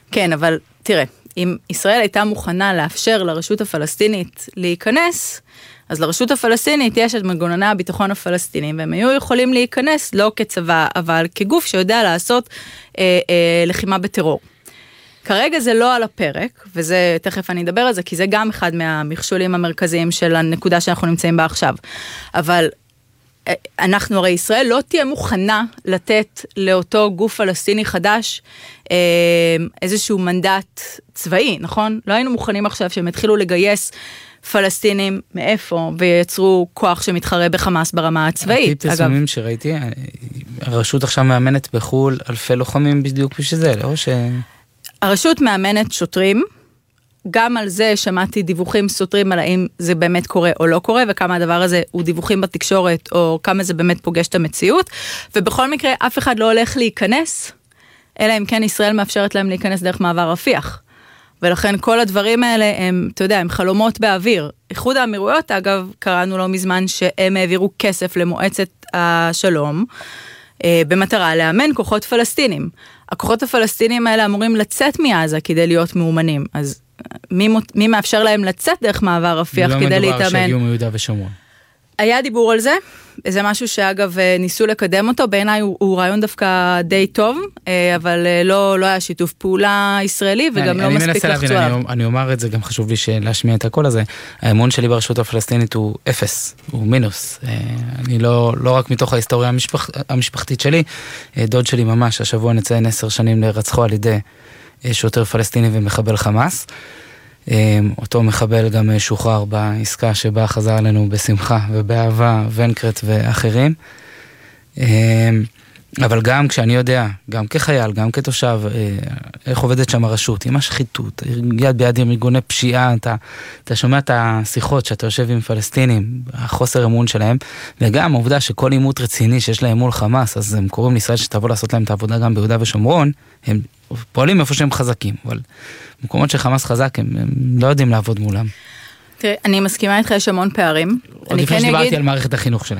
כן, אבל תראה, אם ישראל הייתה מוכנה לאפשר לרשות הפלסטינית להיכנס, אז לרשות הפלסטינית יש את מנגנוני הביטחון הפלסטינים, והם היו יכולים להיכנס לא כצבא, אבל כגוף שיודע לעשות לחימה בטרור. כרגע זה לא על הפרק, וזה, תכף אני אדבר על זה, כי זה גם אחד מהמכשולים המרכזיים של הנקודה שאנחנו נמצאים בה עכשיו. אבל אנחנו, הרי ישראל לא תהיה מוכנה לתת לאותו גוף פלסטיני חדש איזשהו מנדט צבאי, נכון? לא היינו מוכנים עכשיו שהם התחילו לגייס פלסטינים מאיפה, וייצרו כוח שמתחרה בחמאס ברמה הצבאית. על פי פרסומים שראיתי, הרשות עכשיו מאמנת בחול אלפי לוחמים בדיוק בשביל זה, לא ש... הרשות מאמנת שוטרים, גם על זה שמעתי דיווחים סותרים על האם זה באמת קורה או לא קורה, וכמה הדבר הזה הוא דיווחים בתקשורת, או כמה זה באמת פוגש את המציאות, ובכל מקרה אף אחד לא הולך להיכנס, אלא אם כן ישראל מאפשרת להם להיכנס דרך מעבר רפיח. ולכן כל הדברים האלה הם, אתה יודע, הם חלומות באוויר. איחוד האמירויות, אגב, קראנו לא מזמן שהם העבירו כסף למועצת השלום, במטרה לאמן כוחות פלסטינים. הכוחות הפלסטינים האלה אמורים לצאת מעזה כדי להיות מאומנים. אז מי מאפשר להם לצאת דרך מעבר רפיח כדי להתאמן? לא מדובר שהגיעו מיהודה ושומרון. היה דיבור על זה, זה משהו שאגב ניסו לקדם אותו, בעיניי הוא רעיון דווקא די טוב, אבל לא היה שיתוף פעולה ישראלי, וגם לא מספיק לחצו עליו. אני אומר את זה, גם חשוב לי להשמיע את הקול הזה, האמון שלי ברשות הפלסטינית הוא אפס, הוא מינוס. אני לא רק מתוך ההיסטוריה המשפחתית שלי, דוד שלי ממש, השבוע נציין 10 שנים לרצחו על ידי שוטר פלסטיני ומחבל חמאס, אותו מחבל גם שוחרר בעסקה שבה חזר אלינו בשמחה ובאהבה, ונקרט ואחרים. אבל גם כשאני יודע, גם כחייל, גם כתושב, איך עובדת שם הרשות, עם השחיתות, יד ביד עם ארגוני פשיעה, אתה שומע את השיחות שאתה יושב עם פלסטינים, החוסר אמון שלהם, וגם העובדה שכל אימות רציני שיש להם מול חמאס, אז הם קוראים לישראל שתבוא לעשות להם את העבודה גם ביהודה ושומרון, הם פועלים איפה שהם חזקים, אבל במקומות שחמאס חזק, הם לא יודעים לעבוד מולם. תראה, אני מסכימה איתך, יש המון פערים. עוד לפני שדיברתי על מערכת החינוך שלהם.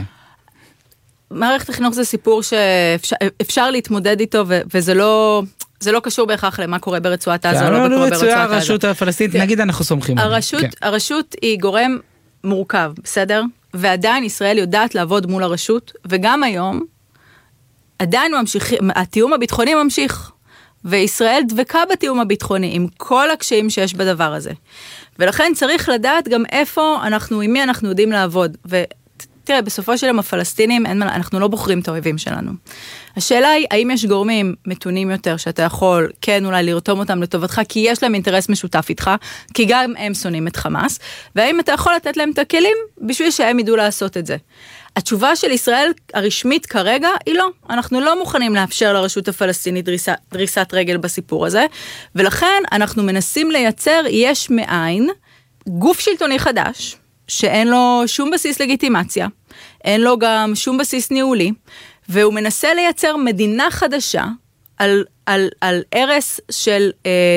מערכת החינוך זה סיפור שאפשר להתמודד איתו, וזה לא קשור בהכרח למה קורה ברצועת עזה או לא קורה ברצועת עזה. הרשות הפלסטינית, נגיד אנחנו סומכים. הרשות היא גורם מורכב, בסדר? ועדיין ישראל יודעת לעבוד מול הרשות, וגם היום, עדיין התיאום הביטחוני ממשיך. וישראל דבקה בתיאום הביטחוני עם כל הקשיים שיש בדבר הזה. ולכן צריך לדעת גם איפה אנחנו, עם מי אנחנו יודעים לעבוד. ותראה, בסופו של יום הפלסטינים, אנחנו לא בוחרים את האויבים שלנו. השאלה היא, האם יש גורמים מתונים יותר שאתה יכול, כן, אולי לרתום אותם לטובתך, כי יש להם אינטרס משותף איתך, כי גם הם שונאים את חמאס, והאם אתה יכול לתת להם את הכלים בשביל שהם ידעו לעשות את זה. התשובה של ישראל הרשמית כרגע היא לא. אנחנו לא מוכנים לאפשר לרשות הפלסטינית דריסת רגל בסיפור הזה, ולכן אנחנו מנסים לייצר יש מאין גוף שלטוני חדש, שאין לו שום בסיס לגיטימציה, אין לו גם שום בסיס ניהולי, והוא מנסה לייצר מדינה חדשה על ערש של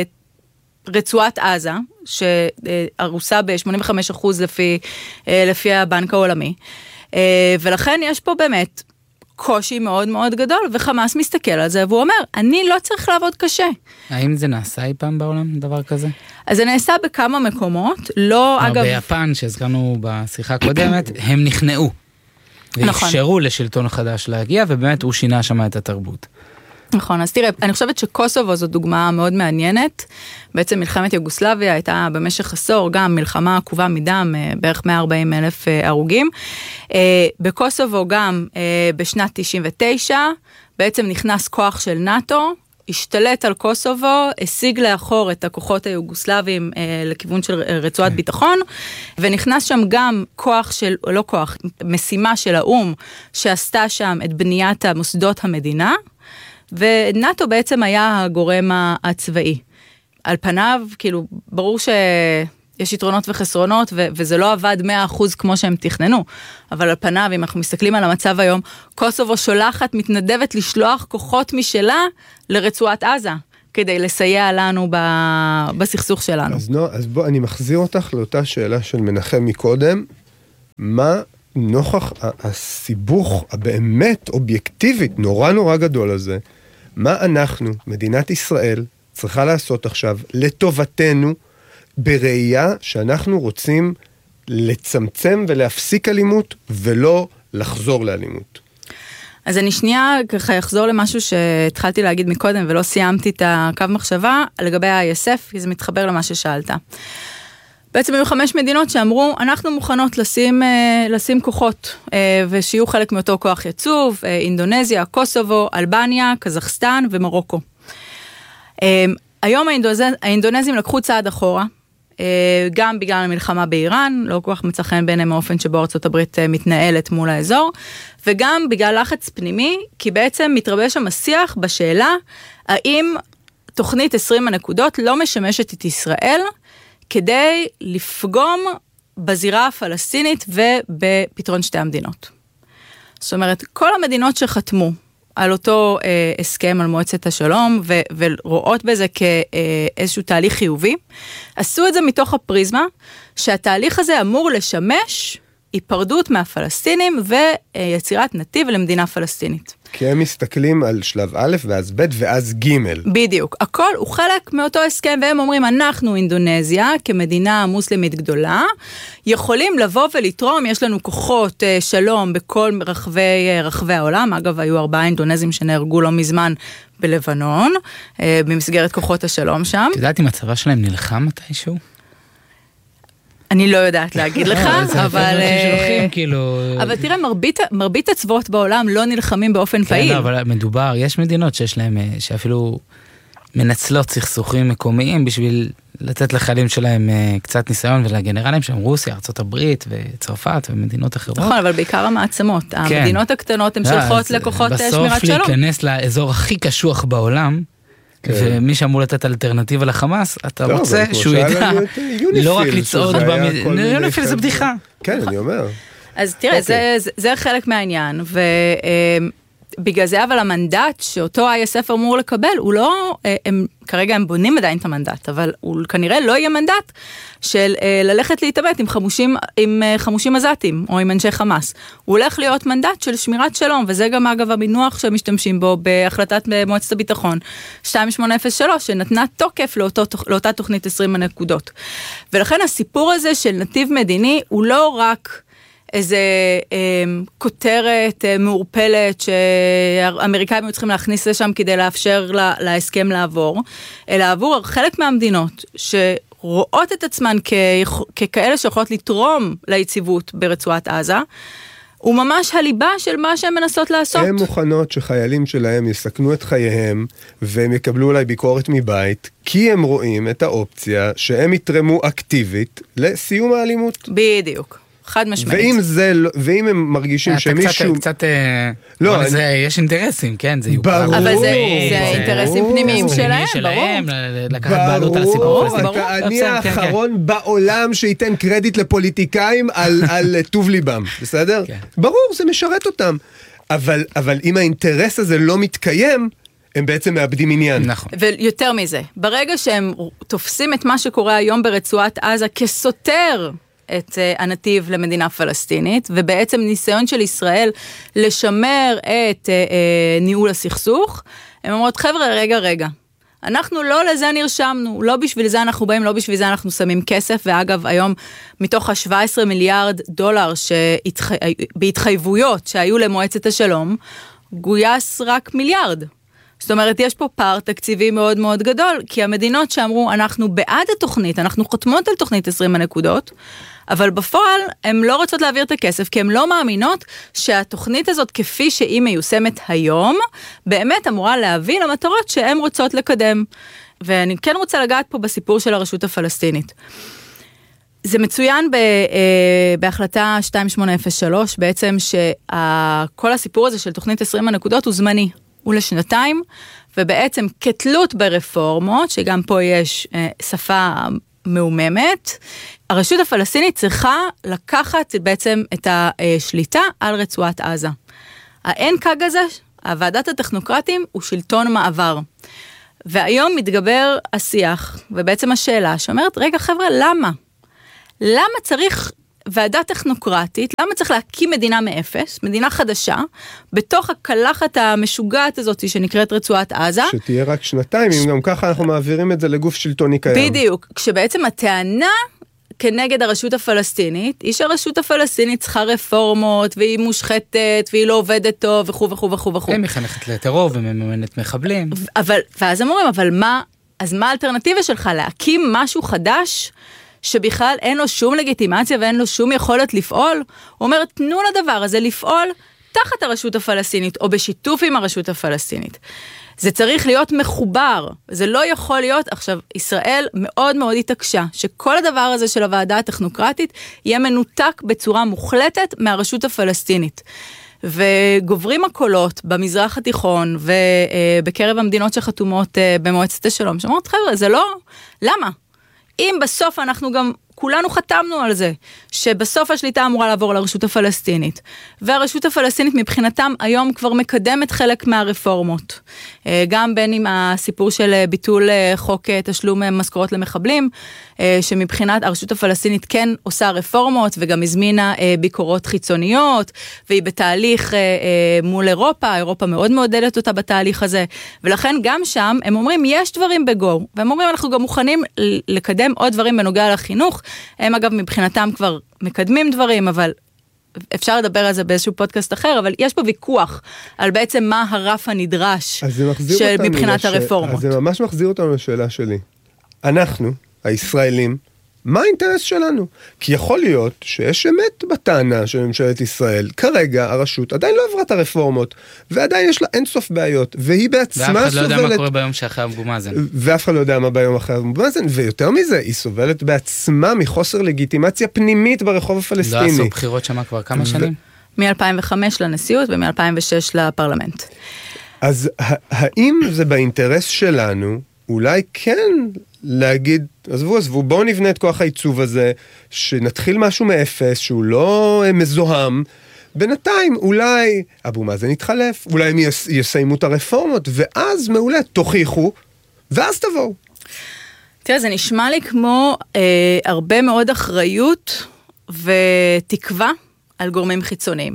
רצועת עזה, שהרוסה ב-85% לפי הבנק העולמי, ולכן יש פה באמת קושי מאוד מאוד גדול, וחמאס מסתכל על זה, והוא אומר, אני לא צריך לעבוד קשה. האם זה נעשה אי פעם בעולם, דבר כזה? אז זה נעשה בכמה מקומות, לא אגב... ביפן, שהזכרנו בשיחה הקודמת, הם נכנעו. ואפשרו לשלטון חדש להגיע, ובאמת הוא שינה שם את התרבות. נכון, אז תראה, אני חושבת שקוסובו זו דוגמה מאוד מעניינת, בעצם מלחמת יוגוסלביה הייתה במשך עשור, גם מלחמה עקובה מדם, בערך 140,000 הרוגים, בקוסובו גם בשנת 99, בעצם נכנס כוח של נאטו, השתלט על קוסובו, השיג לאחור את הכוחות היוגוסלביים לכיוון של רצועת ביטחון, ונכנס שם גם כוח של, לא כוח, משימה של האום, שעשתה שם את בניית המוסדות המדינה, ונאטו בעצם היה הגורם הצבאי. על פניו, כאילו, ברור שיש יתרונות וחסרונות, וזה לא עבד 100% כמו שהם תכננו, אבל על פניו, אם אנחנו מסתכלים על המצב היום, קוסובו שולחת, מתנדבת לשלוח כוחות משלה לרצועת עזה, כדי לסייע לנו בסכסוך שלנו. אז בוא, אני מחזיר אותך לאותה שאלה של מנחם מקודם, מה נוכח הסיבוך הבאמת אובייקטיבית, נורא גדול הזה, מה אנחנו, מדינת ישראל, צריכה לעשות עכשיו לטובתנו, בראייה שאנחנו רוצים לצמצם ולהפסיק אלימות, ולא לחזור לאלימות. אז אני שנייה ככה אחזור למשהו שהתחלתי להגיד מקודם, ולא סיימתי את הקו מחשבה, לגבי ה-ISF, כי זה מתחבר למה ששאלת. בעצם היו 5 מדינות שאמרו, אנחנו מוכנות לשים כוחות, ושיהיו חלק מאותו כוח יצוב, אינדונזיה, קוסובו, אלבניה, קזחסטן ומרוקו. היום האינדונזים לקחו צעד אחורה, גם בגלל המלחמה באיראן, לא כל כך מצא חן ביניהם האופן שבו ארצות הברית מתנהלת מול האזור, וגם בגלל לחץ פנימי, כי בעצם מתרבה שם השיח בשאלה, האם תוכנית 20 הנקודות לא משמשת את ישראל, כדי לפגום בזירה הפלסטינית ובפתרון שתי המדינות. זאת אומרת, כל המדינות שחתמו על אותו הסכם על מועצת השלום, ורואות בזה כאיזשהו תהליך חיובי, עשו את זה מתוך הפריזמה, שהתהליך הזה אמור לשמש היפרדות מהפלסטינים, ויצירת נתיב למדינה פלסטינית. כי הם מסתכלים על שלב א' ואז ב' ואז ג'. בדיוק. הכל הוא חלק מאותו הסכם, והם אומרים, אנחנו אינדונזיה, כמדינה מוסלמית גדולה, יכולים לבוא ולתרום, יש לנו כוחות שלום בכל רחבי העולם, אגב, היו 4 אינדונזים שנהרגו לא מזמן בלבנון, במסגרת כוחות השלום שם. את יודעת אם הצבא שלהם נלחם מתישהו? אני לא יודעת להגיד לך, אבל תראה, מרבית הצבאות בעולם לא נלחמים באופן פעיל. כן, אבל מדובר, יש מדינות שיש להם, שאפילו מנצלות סכסוכים מקומיים, בשביל לתת לחיילים שלהם קצת ניסיון, ולגנרלים שהם רוסיה, ארצות הברית וצרפת ומדינות אחרות. נכון, אבל בעיקר המעצמות. המדינות הקטנות הן שולחות לכוחות שמירת שלום. בסוף להיכנס לאזור הכי קשוח בעולם, ומי שאמור לתת אלטרנטיבה לחמאס, אתה רוצה שהוא ידע, לא רק לצעוד יוניפיל זה בדיחה. כן, אני אומר. אז תראה, זה חלק מהעניין, ובגלל זה אבל המנדט שאותו ISF אמור לקבל, הוא לא, כרגע הם בונים עדיין את המנדט, אבל הוא כנראה לא יהיה מנדט של ללכת להתאבט עם חמושים עזתים, או עם אנשי חמאס. הוא הולך להיות מנדט של שמירת שלום, וזה גם אגב המינוח שמשתמשים בו בהחלטת מועצת הביטחון 2803, שנתנה תוקף לאותה תוכנית 20 הנקודות. ולכן הסיפור הזה של נתיב מדיני הוא לא רק איזה כותרת מעורפלת שהאמריקאים היו צריכים להכניס לשם כדי לאפשר להסכם לעבור, אלא עבור חלק מהמדינות שרואות את עצמן ככאלה שיכולות לתרום ליציבות ברצועת עזה, הוא ממש הליבה של מה שהן מנסות לעשות. הן מוכנות שחיילים שלהם יסכנו את חייהם, והם יקבלו אולי ביקורת מבית, כי הם רואים את האופציה שהם יתרמו אקטיבית לסיום האלימות. בדיוק. חד משמעית. ואם הם מרגישים שמישהו... קצת, יש אינטרסים, כן, זה יוקר. ברור. אבל זה אינטרסים פנימיים שלהם, ברור. לקחת בעלות על הסיפור הפלסטיני. ברור, אני האחרון בעולם שייתן קרדיט לפוליטיקאים על טוב ליבם, בסדר? ברור, זה משרת אותם. אבל אם האינטרס הזה לא מתקיים, הם בעצם מאבדים עניין. נכון. ויותר מזה, ברגע שהם תופסים את מה שקורה היום ברצועת עזה כסותר את הנתיב למדינה פלסטינית, ובעצם ניסיון של ישראל לשמר את ניהול הסכסוך, הם אומרות, חבר'ה, רגע, אנחנו לא לזה נרשמנו, לא בשביל זה אנחנו באים, לא בשביל זה אנחנו שמים כסף, ואגב, היום מתוך ה-17 מיליארד דולר בהתחייבויות שהיו למועצת השלום, גויס רק מיליארד. זאת אומרת, יש פה פער תקציבי מאוד מאוד גדול, כי המדינות שאמרו, אנחנו בעד התוכנית, אנחנו חותמות על תוכנית 20 הנקודות, אבל בפועל הן לא רוצות להעביר את הכסף, כי הן לא מאמינות שהתוכנית הזאת, כפי שהיא מיושמת היום, באמת אמורה להביא למטרות שהן רוצות לקדם. ואני כן רוצה לגעת פה בסיפור של הרשות הפלסטינית. זה מצוין בהחלטה 2803, בעצם שכל הסיפור הזה של תוכנית 20 הנקודות הוא זמני. הוא לשנתיים, ובעצם כתלות ברפורמות, שגם פה יש שפה מאוממת, הרשות הפלסטינית צריכה לקחת בעצם את השליטה על רצועת עזה. ה-NCAG הזה, הוועדת הטכנוקרטים, הוא שלטון מעבר. והיום מתגבר השיח, ובעצם השאלה שאומרת, רגע חבר'ה, למה? למה צריך ועדה טכנוקרטית, למה צריך להקים מדינה מאפס, מדינה חדשה, בתוך הקלחת המשוגעת הזאת שנקראת רצועת עזה. שתהיה רק שנתיים, אם גם ככה אנחנו מעבירים את זה לגוף שלטוני קיים. בדיוק, כשבעצם הטענה כנגד הרשות הפלסטינית, היא שהרשות הפלסטינית צריכה רפורמות, והיא מושחתת, והיא לא עובדת טוב, וכו' וכו' וכו' וכו'. היא מחנכת לטרור ומממנת מחבלים. ואז אמורים, אבל מה האלטרנטיבה שלך? להקים משהו חדש, שבכלל אין לו שום לגיטימציה ואין לו שום יכולת לפעול? הוא אומר, תנו לדבר הזה לפעול תחת הרשות הפלסטינית, או בשיתוף עם הרשות הפלסטינית. זה צריך להיות מחובר, זה לא יכול להיות. עכשיו, ישראל מאוד מאוד התעקשה, שכל הדבר הזה של הוועדה הטכנוקרטית, יהיה מנותק בצורה מוחלטת מהרשות הפלסטינית. וגוברים הקולות במזרח התיכון, ובקרב המדינות שחתומות במועצת השלום, שאומרות, חבר'ה, זה לא, למה? אם בסוף אנחנו גם, כולנו חתמנו על זה, שבסוף השליטה אמורה לעבור לרשות הפלסטינית, והרשות הפלסטינית מבחינתם היום כבר מקדמת חלק מהרפורמות, גם בין עם הסיפור של ביטול חוק תשלום משכורות למחבלים, שמבחינת הרשות הפלסטינית כן עושה רפורמות, וגם הזמינה ביקורות חיצוניות, והיא בתהליך מול אירופה, אירופה מאוד מעודדת אותה בתהליך הזה, ולכן גם שם הם אומרים, יש דברים בגו, והם אומרים, אנחנו גם מוכנים לקדם עוד דברים בנוגע לחינוך, הם אגב מבחינתם כבר מקדמים דברים, אבל אפשר לדבר על זה באיזשהו פודקאסט אחר, אבל יש פה ויכוח על בעצם מה הרף הנדרש מבחינת הרפורמות. אז זה ממש מחזיר אותנו לשאלה שלי. אנחנו, הישראלים, מה האינטרס שלנו? כי יכול להיות שיש אמת בטענה של ממשלת ישראל. כרגע הרשות עדיין לא עברה את הרפורמות, ועדיין יש לה אינסוף בעיות, והיא בעצמה סובלת... ואף אחד לא יודע מה קורה ביום שאחרי אבו מאזן. ואף אחד לא יודע מה ביום אחרי אבו מאזן, ויותר מזה, היא סובלת בעצמה מחוסר לגיטימציה פנימית ברחוב הפלסטיני. לא עשו בחירות שמה כבר כמה שנים? מ-2005 לנשיאות ומ-2006 לפרלמנט. אז האם זה באינטרס שלנו, אולי כן להגיד, עזבו, בואו נבנה את כוח העיצוב הזה, שנתחיל משהו מאפס, שהוא לא מזוהם, בינתיים אולי אבו מאזן יתחלף, אולי הם יסיימו את הרפורמות, ואז מעולה, תוכיחו, ואז תבואו. תראה, זה נשמע לי כמו הרבה מאוד אחריות ותקווה על גורמים חיצוניים.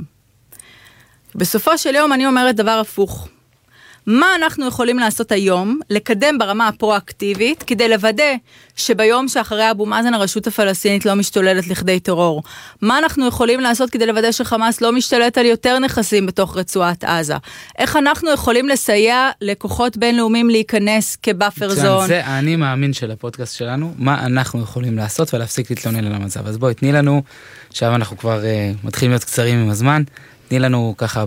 בסופו של יום אני אומרת דבר הפוך. מה אנחנו יכולים לעשות היום, לקדם ברמה הפרואקטיבית, כדי לוודא שביום שאחרי אבו מאזן הרשות הפלסטינית לא משתוללת לכדי טרור? מה אנחנו יכולים לעשות כדי לוודא שחמאס לא משתלט על יותר נכסים בתוך רצועת עזה? איך אנחנו יכולים לסייע לכוחות בינלאומיים להיכנס כבאפר זון? זה אני מאמין של הפודקאסט שלנו, מה אנחנו יכולים לעשות ולהפסיק להתלונן על המצב. אז בואי, תני לנו, עכשיו אנחנו כבר מתחילים להיות קצרים עם הזמן, תני לנו ככה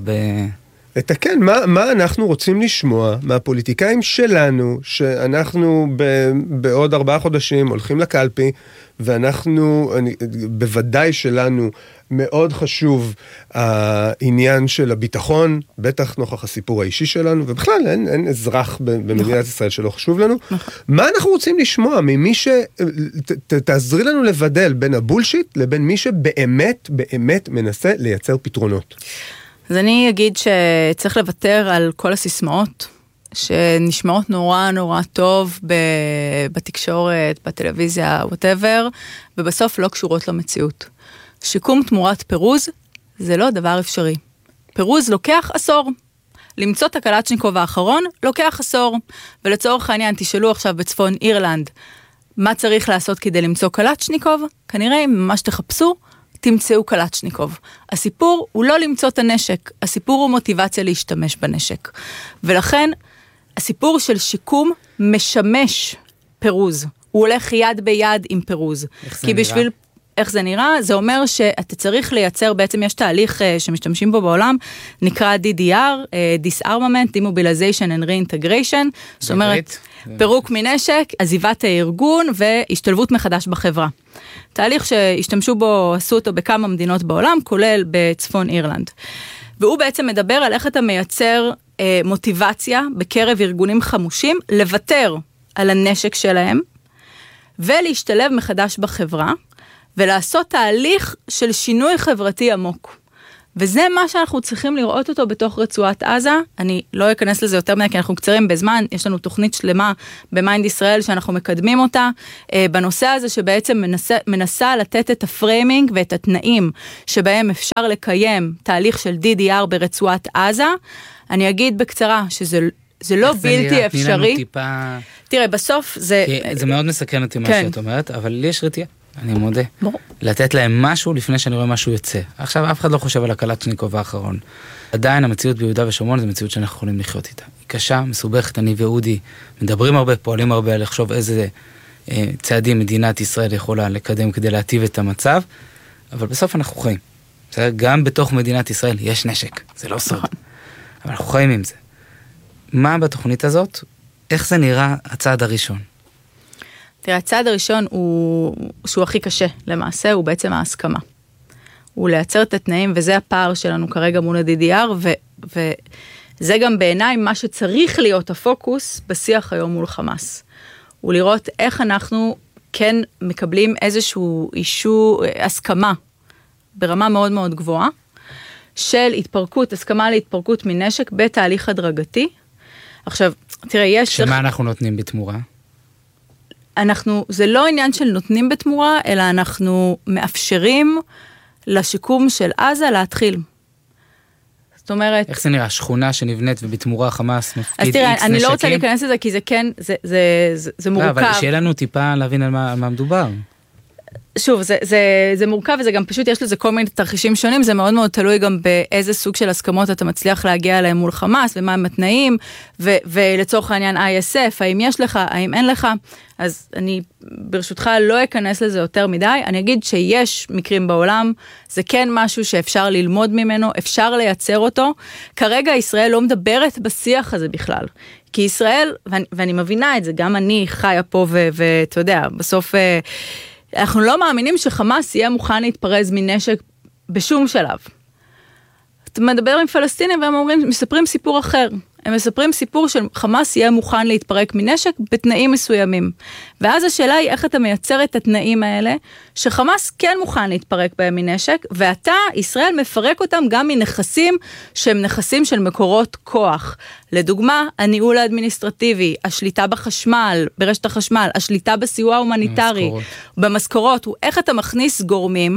לתקן, מה אנחנו רוצים לשמוע מהפוליטיקאים שלנו, שאנחנו בעוד 4 חודשים הולכים לקלפי, ואנחנו, בוודאי שלנו, מאוד חשוב העניין של הביטחון, בטח נוכח הסיפור האישי שלנו, ובכלל אין אזרח במדינת ישראל שלא חשוב לנו. מה אנחנו רוצים לשמוע ממי תעזרי לנו לבדל בין הבולשיט לבין מי שבאמת, באמת מנסה לייצר פתרונות. אז אני אגיד שצריך לוותר על כל הסיסמאות, שנשמעות נורא נורא טוב בתקשורת, בטלוויזיה, whatever, ובסוף לא קשורות למציאות. שיקום תמורת פירוז, זה לא דבר אפשרי. פירוז לוקח עשור. למצוא את הקלצ'ניקוב האחרון, לוקח עשור. ולצורך העניין, תשאלו עכשיו בצפון אירלנד, מה צריך לעשות כדי למצוא קלצ'ניקוב? כנראה אם ממש תחפשו, תמצאו קלצ'ניקוב. הסיפור הוא לא למצוא את הנשק, הסיפור הוא מוטיבציה להשתמש בנשק. ולכן, הסיפור של שיקום משמש פירוז. הוא הולך יד ביד עם פירוז. כי בשביל איך זה נראה? זה אומר שאתה צריך לייצר, בעצם יש תהליך שמשתמשים בו בעולם, נקרא DDR, Disarmament, Demobilization and Reintegration, זאת אומרת, פירוק מנשק, עזיבת הארגון והשתלבות מחדש בחברה. תהליך שהשתמשו בו, עשו אותו בכמה מדינות בעולם, כולל בצפון אירלנד. והוא בעצם מדבר על איך אתה מייצר מוטיבציה בקרב ארגונים חמושים, לוותר על הנשק שלהם, ולהשתלב מחדש בחברה, ולעשות תהליך של שינוי חברתי עמוק. וזה מה שאנחנו צריכים לראות אותו בתוך רצועת עזה. אני לא אכנס לזה יותר מדי, כי אנחנו קצרים בזמן, יש לנו תוכנית שלמה במיינד ישראל שאנחנו מקדמים אותה, בנושא הזה שבעצם מנסה לתת את הפריימינג ואת התנאים שבהם אפשר לקיים תהליך של DDR ברצועת עזה. אני אגיד בקצרה שזה לא בלתי אפשרי. תראה, בסוף זה... זה מאוד מסכן אותי מה שאת אומרת, אבל לי יש רתיעה. אני מודה. לתת להם משהו לפני שאני רואה משהו יוצא. עכשיו אף אחד לא חושב על הקלצ'ניקוב האחרון. עדיין המציאות ביהודה ושומרון זו מציאות שאנחנו יכולים לחיות איתה. היא קשה, מסובכת, אני ואודי מדברים הרבה, פועלים הרבה על לחשוב איזה צעדים מדינת ישראל יכולה לקדם כדי להטיב את המצב, אבל בסוף אנחנו חיים. גם בתוך מדינת ישראל יש נשק, זה לא סוד. אבל אנחנו חיים עם זה. מה בתוכנית הזאת? איך זה נראה הצעד הראשון? תראה, הצעד הראשון שהוא הכי קשה למעשה, הוא בעצם ההסכמה. הוא לייצר את התנאים, וזה הפער שלנו כרגע מול ה-DDR, וזה גם בעיניי מה שצריך להיות הפוקוס בשיח היום מול חמאס. הוא לראות איך אנחנו כן מקבלים איזשהו אישור, הסכמה, ברמה מאוד מאוד גבוהה, של התפרקות, הסכמה להתפרקות מנשק בתהליך הדרגתי. עכשיו, תראה, יש... שמה אנחנו נותנים בתמורה? זה לא עניין של נותנים בתמורה, אלא אנחנו מאפשרים לשיקום של עזה להתחיל. זאת אומרת... איך זה נראה? שכונה שנבנית ובתמורה חמאס מפקיד X נשקים? אז תראה, אני לא רוצה להיכנס לזה, כי זה כן, זה מורכב. אבל שיהיה לנו טיפה להבין על מה מדובר. שוב, זה מורכב, וזה גם פשוט, יש לזה כל מיני תרחישים שונים, זה מאוד מאוד תלוי גם באיזה סוג של הסכמות אתה מצליח להגיע אליהם מול חמאס, ומה הם התנאים, ולצורך העניין ISF, האם יש לך, האם אין לך, אז אני ברשותך לא אכנס לזה יותר מדי, אני אגיד שיש מקרים בעולם, זה כן משהו שאפשר ללמוד ממנו, אפשר לייצר אותו, כרגע ישראל לא מדברת בשיח הזה בכלל, כי ישראל, ואני מבינה את זה, גם אני חיה פה, ואתה יודע, בסוף... אנחנו לא מאמינים שחמאס יהיה מוכן להתפרז מנשק בשום שלב. אתה מדבר עם פלסטינים והם מספרים סיפור אחר. הם מספרים סיפור של חמאס יהיה מוכן להתפרק מנשק בתנאים מסוימים. ואז השאלה היא איך אתה מייצר את התנאים האלה, שחמאס כן מוכן להתפרק בהם מנשק, ואתה, ישראל, מפרק אותם גם מנכסים שהם נכסים של מקורות כוח. לדוגמה, הניהול האדמיניסטרטיבי, השליטה בחשמל, ברשת החשמל, השליטה בסיוע הומניטרי, במשכורות, הוא איך אתה מכניס גורמים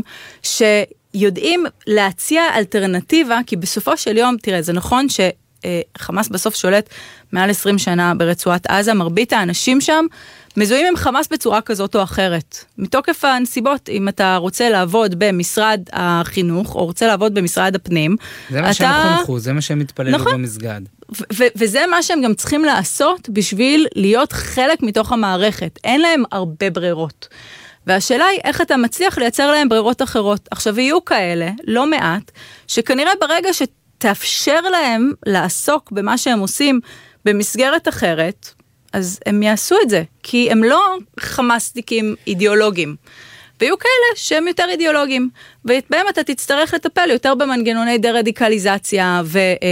שיודעים להציע אלטרנטיבה, כי בסופו של יום, תראה, זה נכון חמאס בסוף שולט מעל 20 שנה ברצועת עזה, מרבית האנשים שם מזוהים עם חמאס בצורה כזאת או אחרת. מתוקף הנסיבות, אם אתה רוצה לעבוד במשרד החינוך, או רוצה לעבוד במשרד הפנים, זה מה שהם חונכו, זה מה שהם מתפללו במסגד. וזה מה שהם גם צריכים לעשות בשביל להיות חלק מתוך המערכת. אין להם הרבה ברירות. והשאלה היא איך אתה מצליח לייצר להם ברירות אחרות. עכשיו יהיו כאלה, לא מעט, שכנראה ברגע תאפשר להם לעסוק במה שהם עושים במסגרת אחרת, אז הם יעשו את זה, כי הם לא חמאסניקים אידיאולוגיים, ויהיו כאלה שהם יותר אידיאולוגיים, ובהם אתה תצטרך לטפל יותר במנגנוני דה-רדיקליזציה,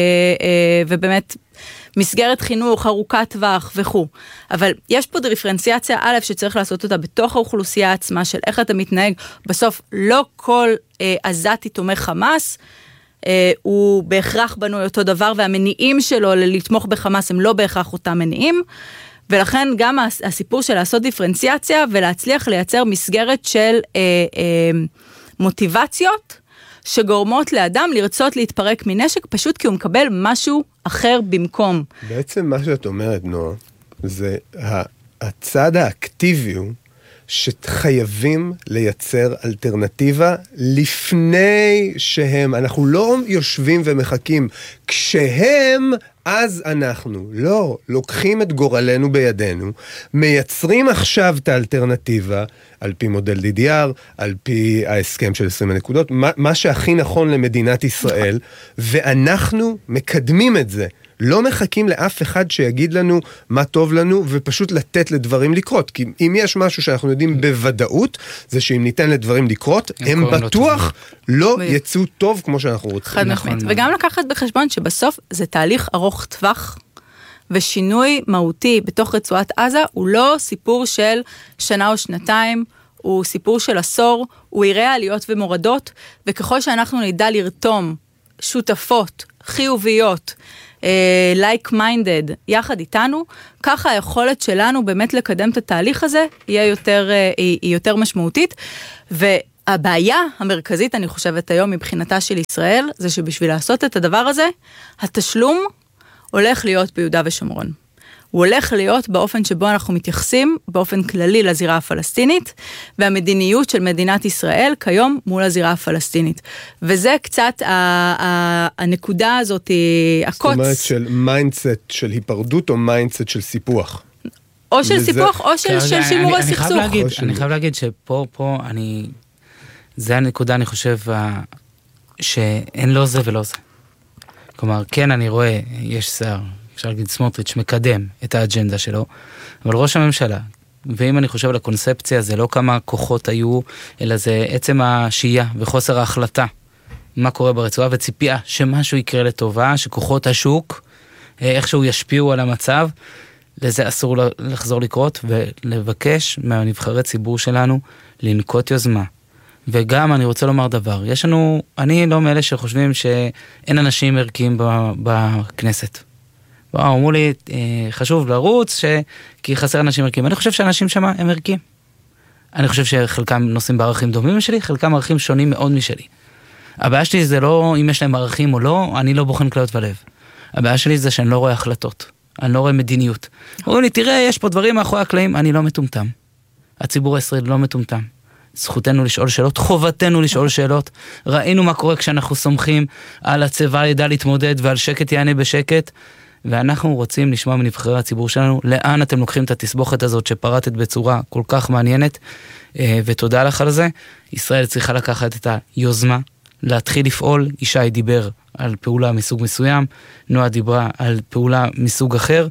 ובאמת מסגרת חינוך, ארוכת טווח וכו'. אבל יש פה דיפרנציאציה א' שצריך לעשות אותה בתוך האוכלוסייה עצמה, של איך אתה מתנהג, בסוף לא כל עזתי תומך חמאס, הוא בהכרח בנוי אותו דבר, והמניעים שלו לתמוך בחמאס הם לא בהכרח אותם מניעים, ולכן גם הסיפור של לעשות דיפרנציאציה, ולהצליח לייצר מסגרת של מוטיבציות, שגורמות לאדם לרצות להתפרק מנשק, פשוט כי הוא מקבל משהו אחר במקום. בעצם מה שאת אומרת, נועה, זה הצד האקטיבי הוא, שחייבים לייצר אלטרנטיבה לפני שהם, אנחנו לא יושבים ומחכים, כשהם, אז אנחנו, לא, לוקחים את גורלנו בידינו, מייצרים עכשיו את האלטרנטיבה, על פי מודל DDR, על פי ההסכם של 20 הנקודות, מה שהכי נכון למדינת ישראל, ואנחנו מקדמים את זה. לא מחכים לאף אחד שיגיד לנו מה טוב לנו, ופשוט לתת לדברים לקרות. כי אם יש משהו שאנחנו יודעים בוודאות, זה שאם ניתן לדברים לקרות, הם בטוח לא יצאו טוב כמו שאנחנו רוצים. חד משמעית. וגם לקחת בחשבון שבסוף זה תהליך ארוך טווח, ושינוי מהותי בתוך רצועת עזה, הוא לא סיפור של שנה או שנתיים, הוא סיפור של עשור, הוא יראה עליות ומורדות, וככל שאנחנו נדע לרתום שותפות, חיוביות, like minded, יחד איתנו, ככה היכולת שלנו באמת לקדם את התהליך הזה, היא יותר משמעותית, והבעיה המרכזית, אני חושבת היום מבחינתה של ישראל, זה שבשביל לעשות את הדבר הזה, התשלום הולך להיות ביהודה ושומרון. הוא הולך להיות באופן שבו אנחנו מתייחסים, באופן כללי לזירה הפלסטינית, והמדיניות של מדינת ישראל כיום מול הזירה הפלסטינית. וזה קצת הנקודה הזאת, הקוץ. זאת אומרת של מיינדסט של היפרדות או מיינדסט של סיפוח? או של סיפוח או של שימור הסכסוך. אני חייב להגיד שפה, זה הנקודה, אני חושב, שאין לא זה ולא זה. כלומר, כן, אני רואה, יש שר, אפשר להגיד סמוטריץ' מקדם את האג'נדה שלו, אבל ראש הממשלה, ואם אני חושב על הקונספציה, זה לא כמה כוחות היו, אלא זה עצם השהייה וחוסר ההחלטה, מה קורה ברצועה, וציפייה שמשהו יקרה לטובה, שכוחות השוק, איכשהו ישפיעו על המצב, לזה אסור לחזור לקרות, ולבקש מהנבחרי ציבור שלנו לנקוט יוזמה. וגם אני רוצה לומר דבר, יש לנו, אני לא מאלה שחושבים שאין אנשים ערכיים בכנסת. אמרו לי, חשוב לרוץ, כי חסר אנשים ערכיים. אני חושב שאנשים שם הם ערכיים. אני חושב שחלקם נושאים בערכים דומים משלי, חלקם ערכים שונים מאוד משלי. הבעיה שלי זה לא אם יש להם ערכים או לא, אני לא בוחן כליות ולב. הבעיה שלי זה שאני לא רואה החלטות, אני לא רואה מדיניות. אומרים לי, תראה, יש פה דברים מאחורי הקלעים, אני לא מטומטם. הציבור הישראלי לא מטומטם. זכותנו לשאול שאלות, חובתנו לשאול שאלות. ראינו מה קורה כשאנחנו סומכים על הצבא ידע להתמודד ועל שקט יענה בשקט. ואנחנו רוצים לשמוע מנבחרי הציבור שלנו, לאן אתם לוקחים את התסבוכת הזאת שפרטת בצורה כל כך מעניינת, ותודה לך על זה. ישראל צריכה לקחת את היוזמה, להתחיל לפעול. ישי דיבר על פעולה מסוג מסוים, נועה דיברה על פעולה מסוג אחר.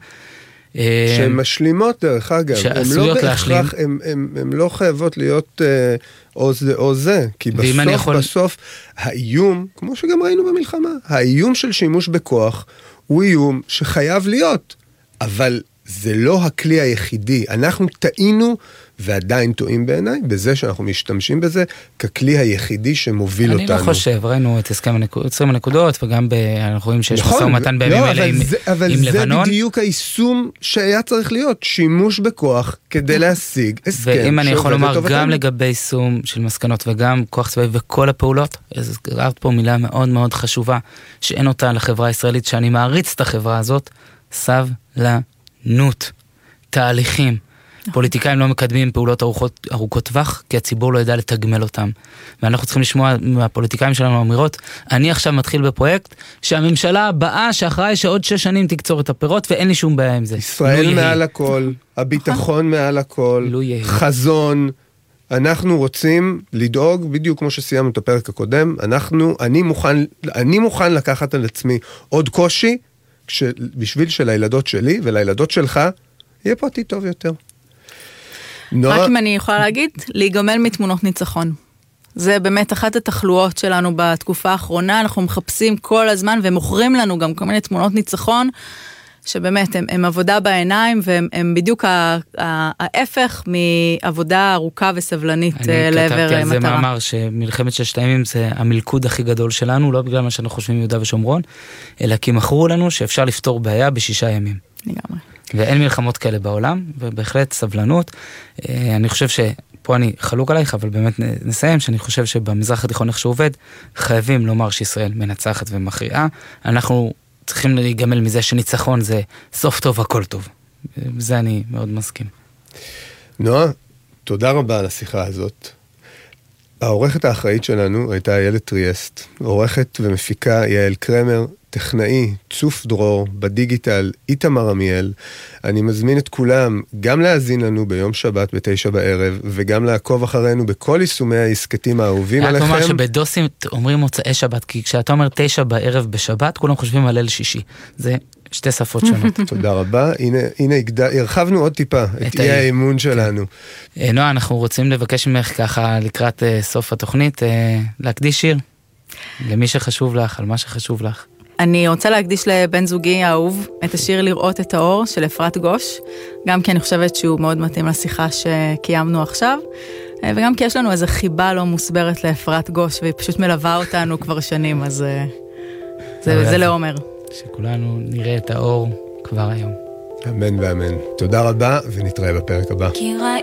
שהן משלימות דרך אגב, הן לא בהכרח, הן לא חייבות להיות או זה או זה, כי בסוף האיום, כמו שגם ראינו במלחמה, האיום של שימוש בכוח, הוא איום שחייב להיות, אבל זה לא הכלי היחידי. אנחנו טעינו ועדיין טועים בעיניי, בזה שאנחנו משתמשים בזה ככלי היחידי שמוביל אותנו. אני לא חושב, ראינו את 20 הנקודות, וגם אנחנו רואים שיש משא ומתן בימים אלה עם לבנון. אבל זה בדיוק היישום שהיה צריך להיות, שימוש בכוח כדי להשיג הסכם. ואם אני יכול לומר, גם לגבי יישום של מסקנות וגם כוח צבאי וכל הפעולות, אז גררת פה מילה מאוד מאוד חשובה, שאין אותה לחברה הישראלית, שאני מעריץ את החברה הזאת, סבלנות, תהליכים. פוליטיקאים לא מקדמים פעולות ארוכות טווח, כי הציבור לא ידע לתגמל אותם. ואנחנו צריכים לשמוע מהפוליטיקאים שלנו אמירות, אני עכשיו מתחיל בפרויקט, שהממשלה הבאה שאחרי שעוד 6 שנים תקצור את הפירות, ואין לי שום בעיה עם זה. ישראל מעל הכל, הביטחון מעל הכל, חזון. אנחנו רוצים לדאוג, בדיוק כמו שסיימנו את הפרק הקודם, אני מוכן לקחת על עצמי עוד קושי, בשביל שלילדות שלי ולילדות שלך, יהיה פה עתיד טוב יותר. רק אם אני יכולה להגיד, להיגמל מתמונות ניצחון. זה באמת אחת התחלואות שלנו בתקופה האחרונה, אנחנו מחפשים כל הזמן, ומוכרים לנו גם כל מיני תמונות ניצחון, שבאמת הם עבודה בעיניים, והם בדיוק ההפך מעבודה ארוכה וסבלנית לעבר מטרה. אני כתבתי על זה מאמר, שמלחמת 6 הימים זה המלכוד הכי גדול שלנו, לא בגלל מה שאנחנו חושבים יהודה ושומרון, אלא כי מכרו לנו שאפשר לפתור בעיה ב6 ימים. לגמרי. ואין מלחמות כאלה בעולם, ובהחלט סבלנות. אני חושב שפה אני חלוק עלייך, אבל באמת נסיים, שאני חושב שבמזרח התיכון איך שהוא עובד, חייבים לומר שישראל מנצחת ומכריעה. אנחנו צריכים להיגמל מזה שניצחון זה סוף טוב, הכל טוב. בזה אני מאוד מסכים. נועה, תודה רבה על השיחה הזאת. העורכת האחראית שלנו הייתה איילת טריאסט, עורכת ומפיקה יעל קרמר, טכנאי צוף דרור, בדיגיטל איתמר עמיאל. אני מזמין את כולם גם להאזין לנו ביום שבת ב9 בערב, וגם לעקוב אחרינו בכל יישומי העסקתים האהובים עליכם. אני אומר שבדוסים אומרים מוצאי שבת, כי כשאתה אומר 9 בערב בשבת, כולם חושבים על ליל שישי. זה 2 שפות שונות. תודה רבה. הנה הרחבנו עוד טיפה את אי האמון שלנו. נועה, אנחנו רוצים לבקש ממך ככה לקראת סוף התוכנית, להקדיש שיר למי שחשוב לך, על מה שחשוב לך. אני רוצה להקדיש לבן זוגי האהוב את השיר לראות את האור של אפרת גוש, גם כי אני חושבת שהוא מאוד מתאים לשיחה שקיימנו עכשיו, וגם כי יש לנו איזו חיבה לא מוסברת לאפרת גוש, והיא פשוט מלווה אותנו כבר שנים, אז זה לעומר. שכולנו נראה את האור כבר היום. אמן ואמן. תודה רבה, ונתראה בפרק הבא.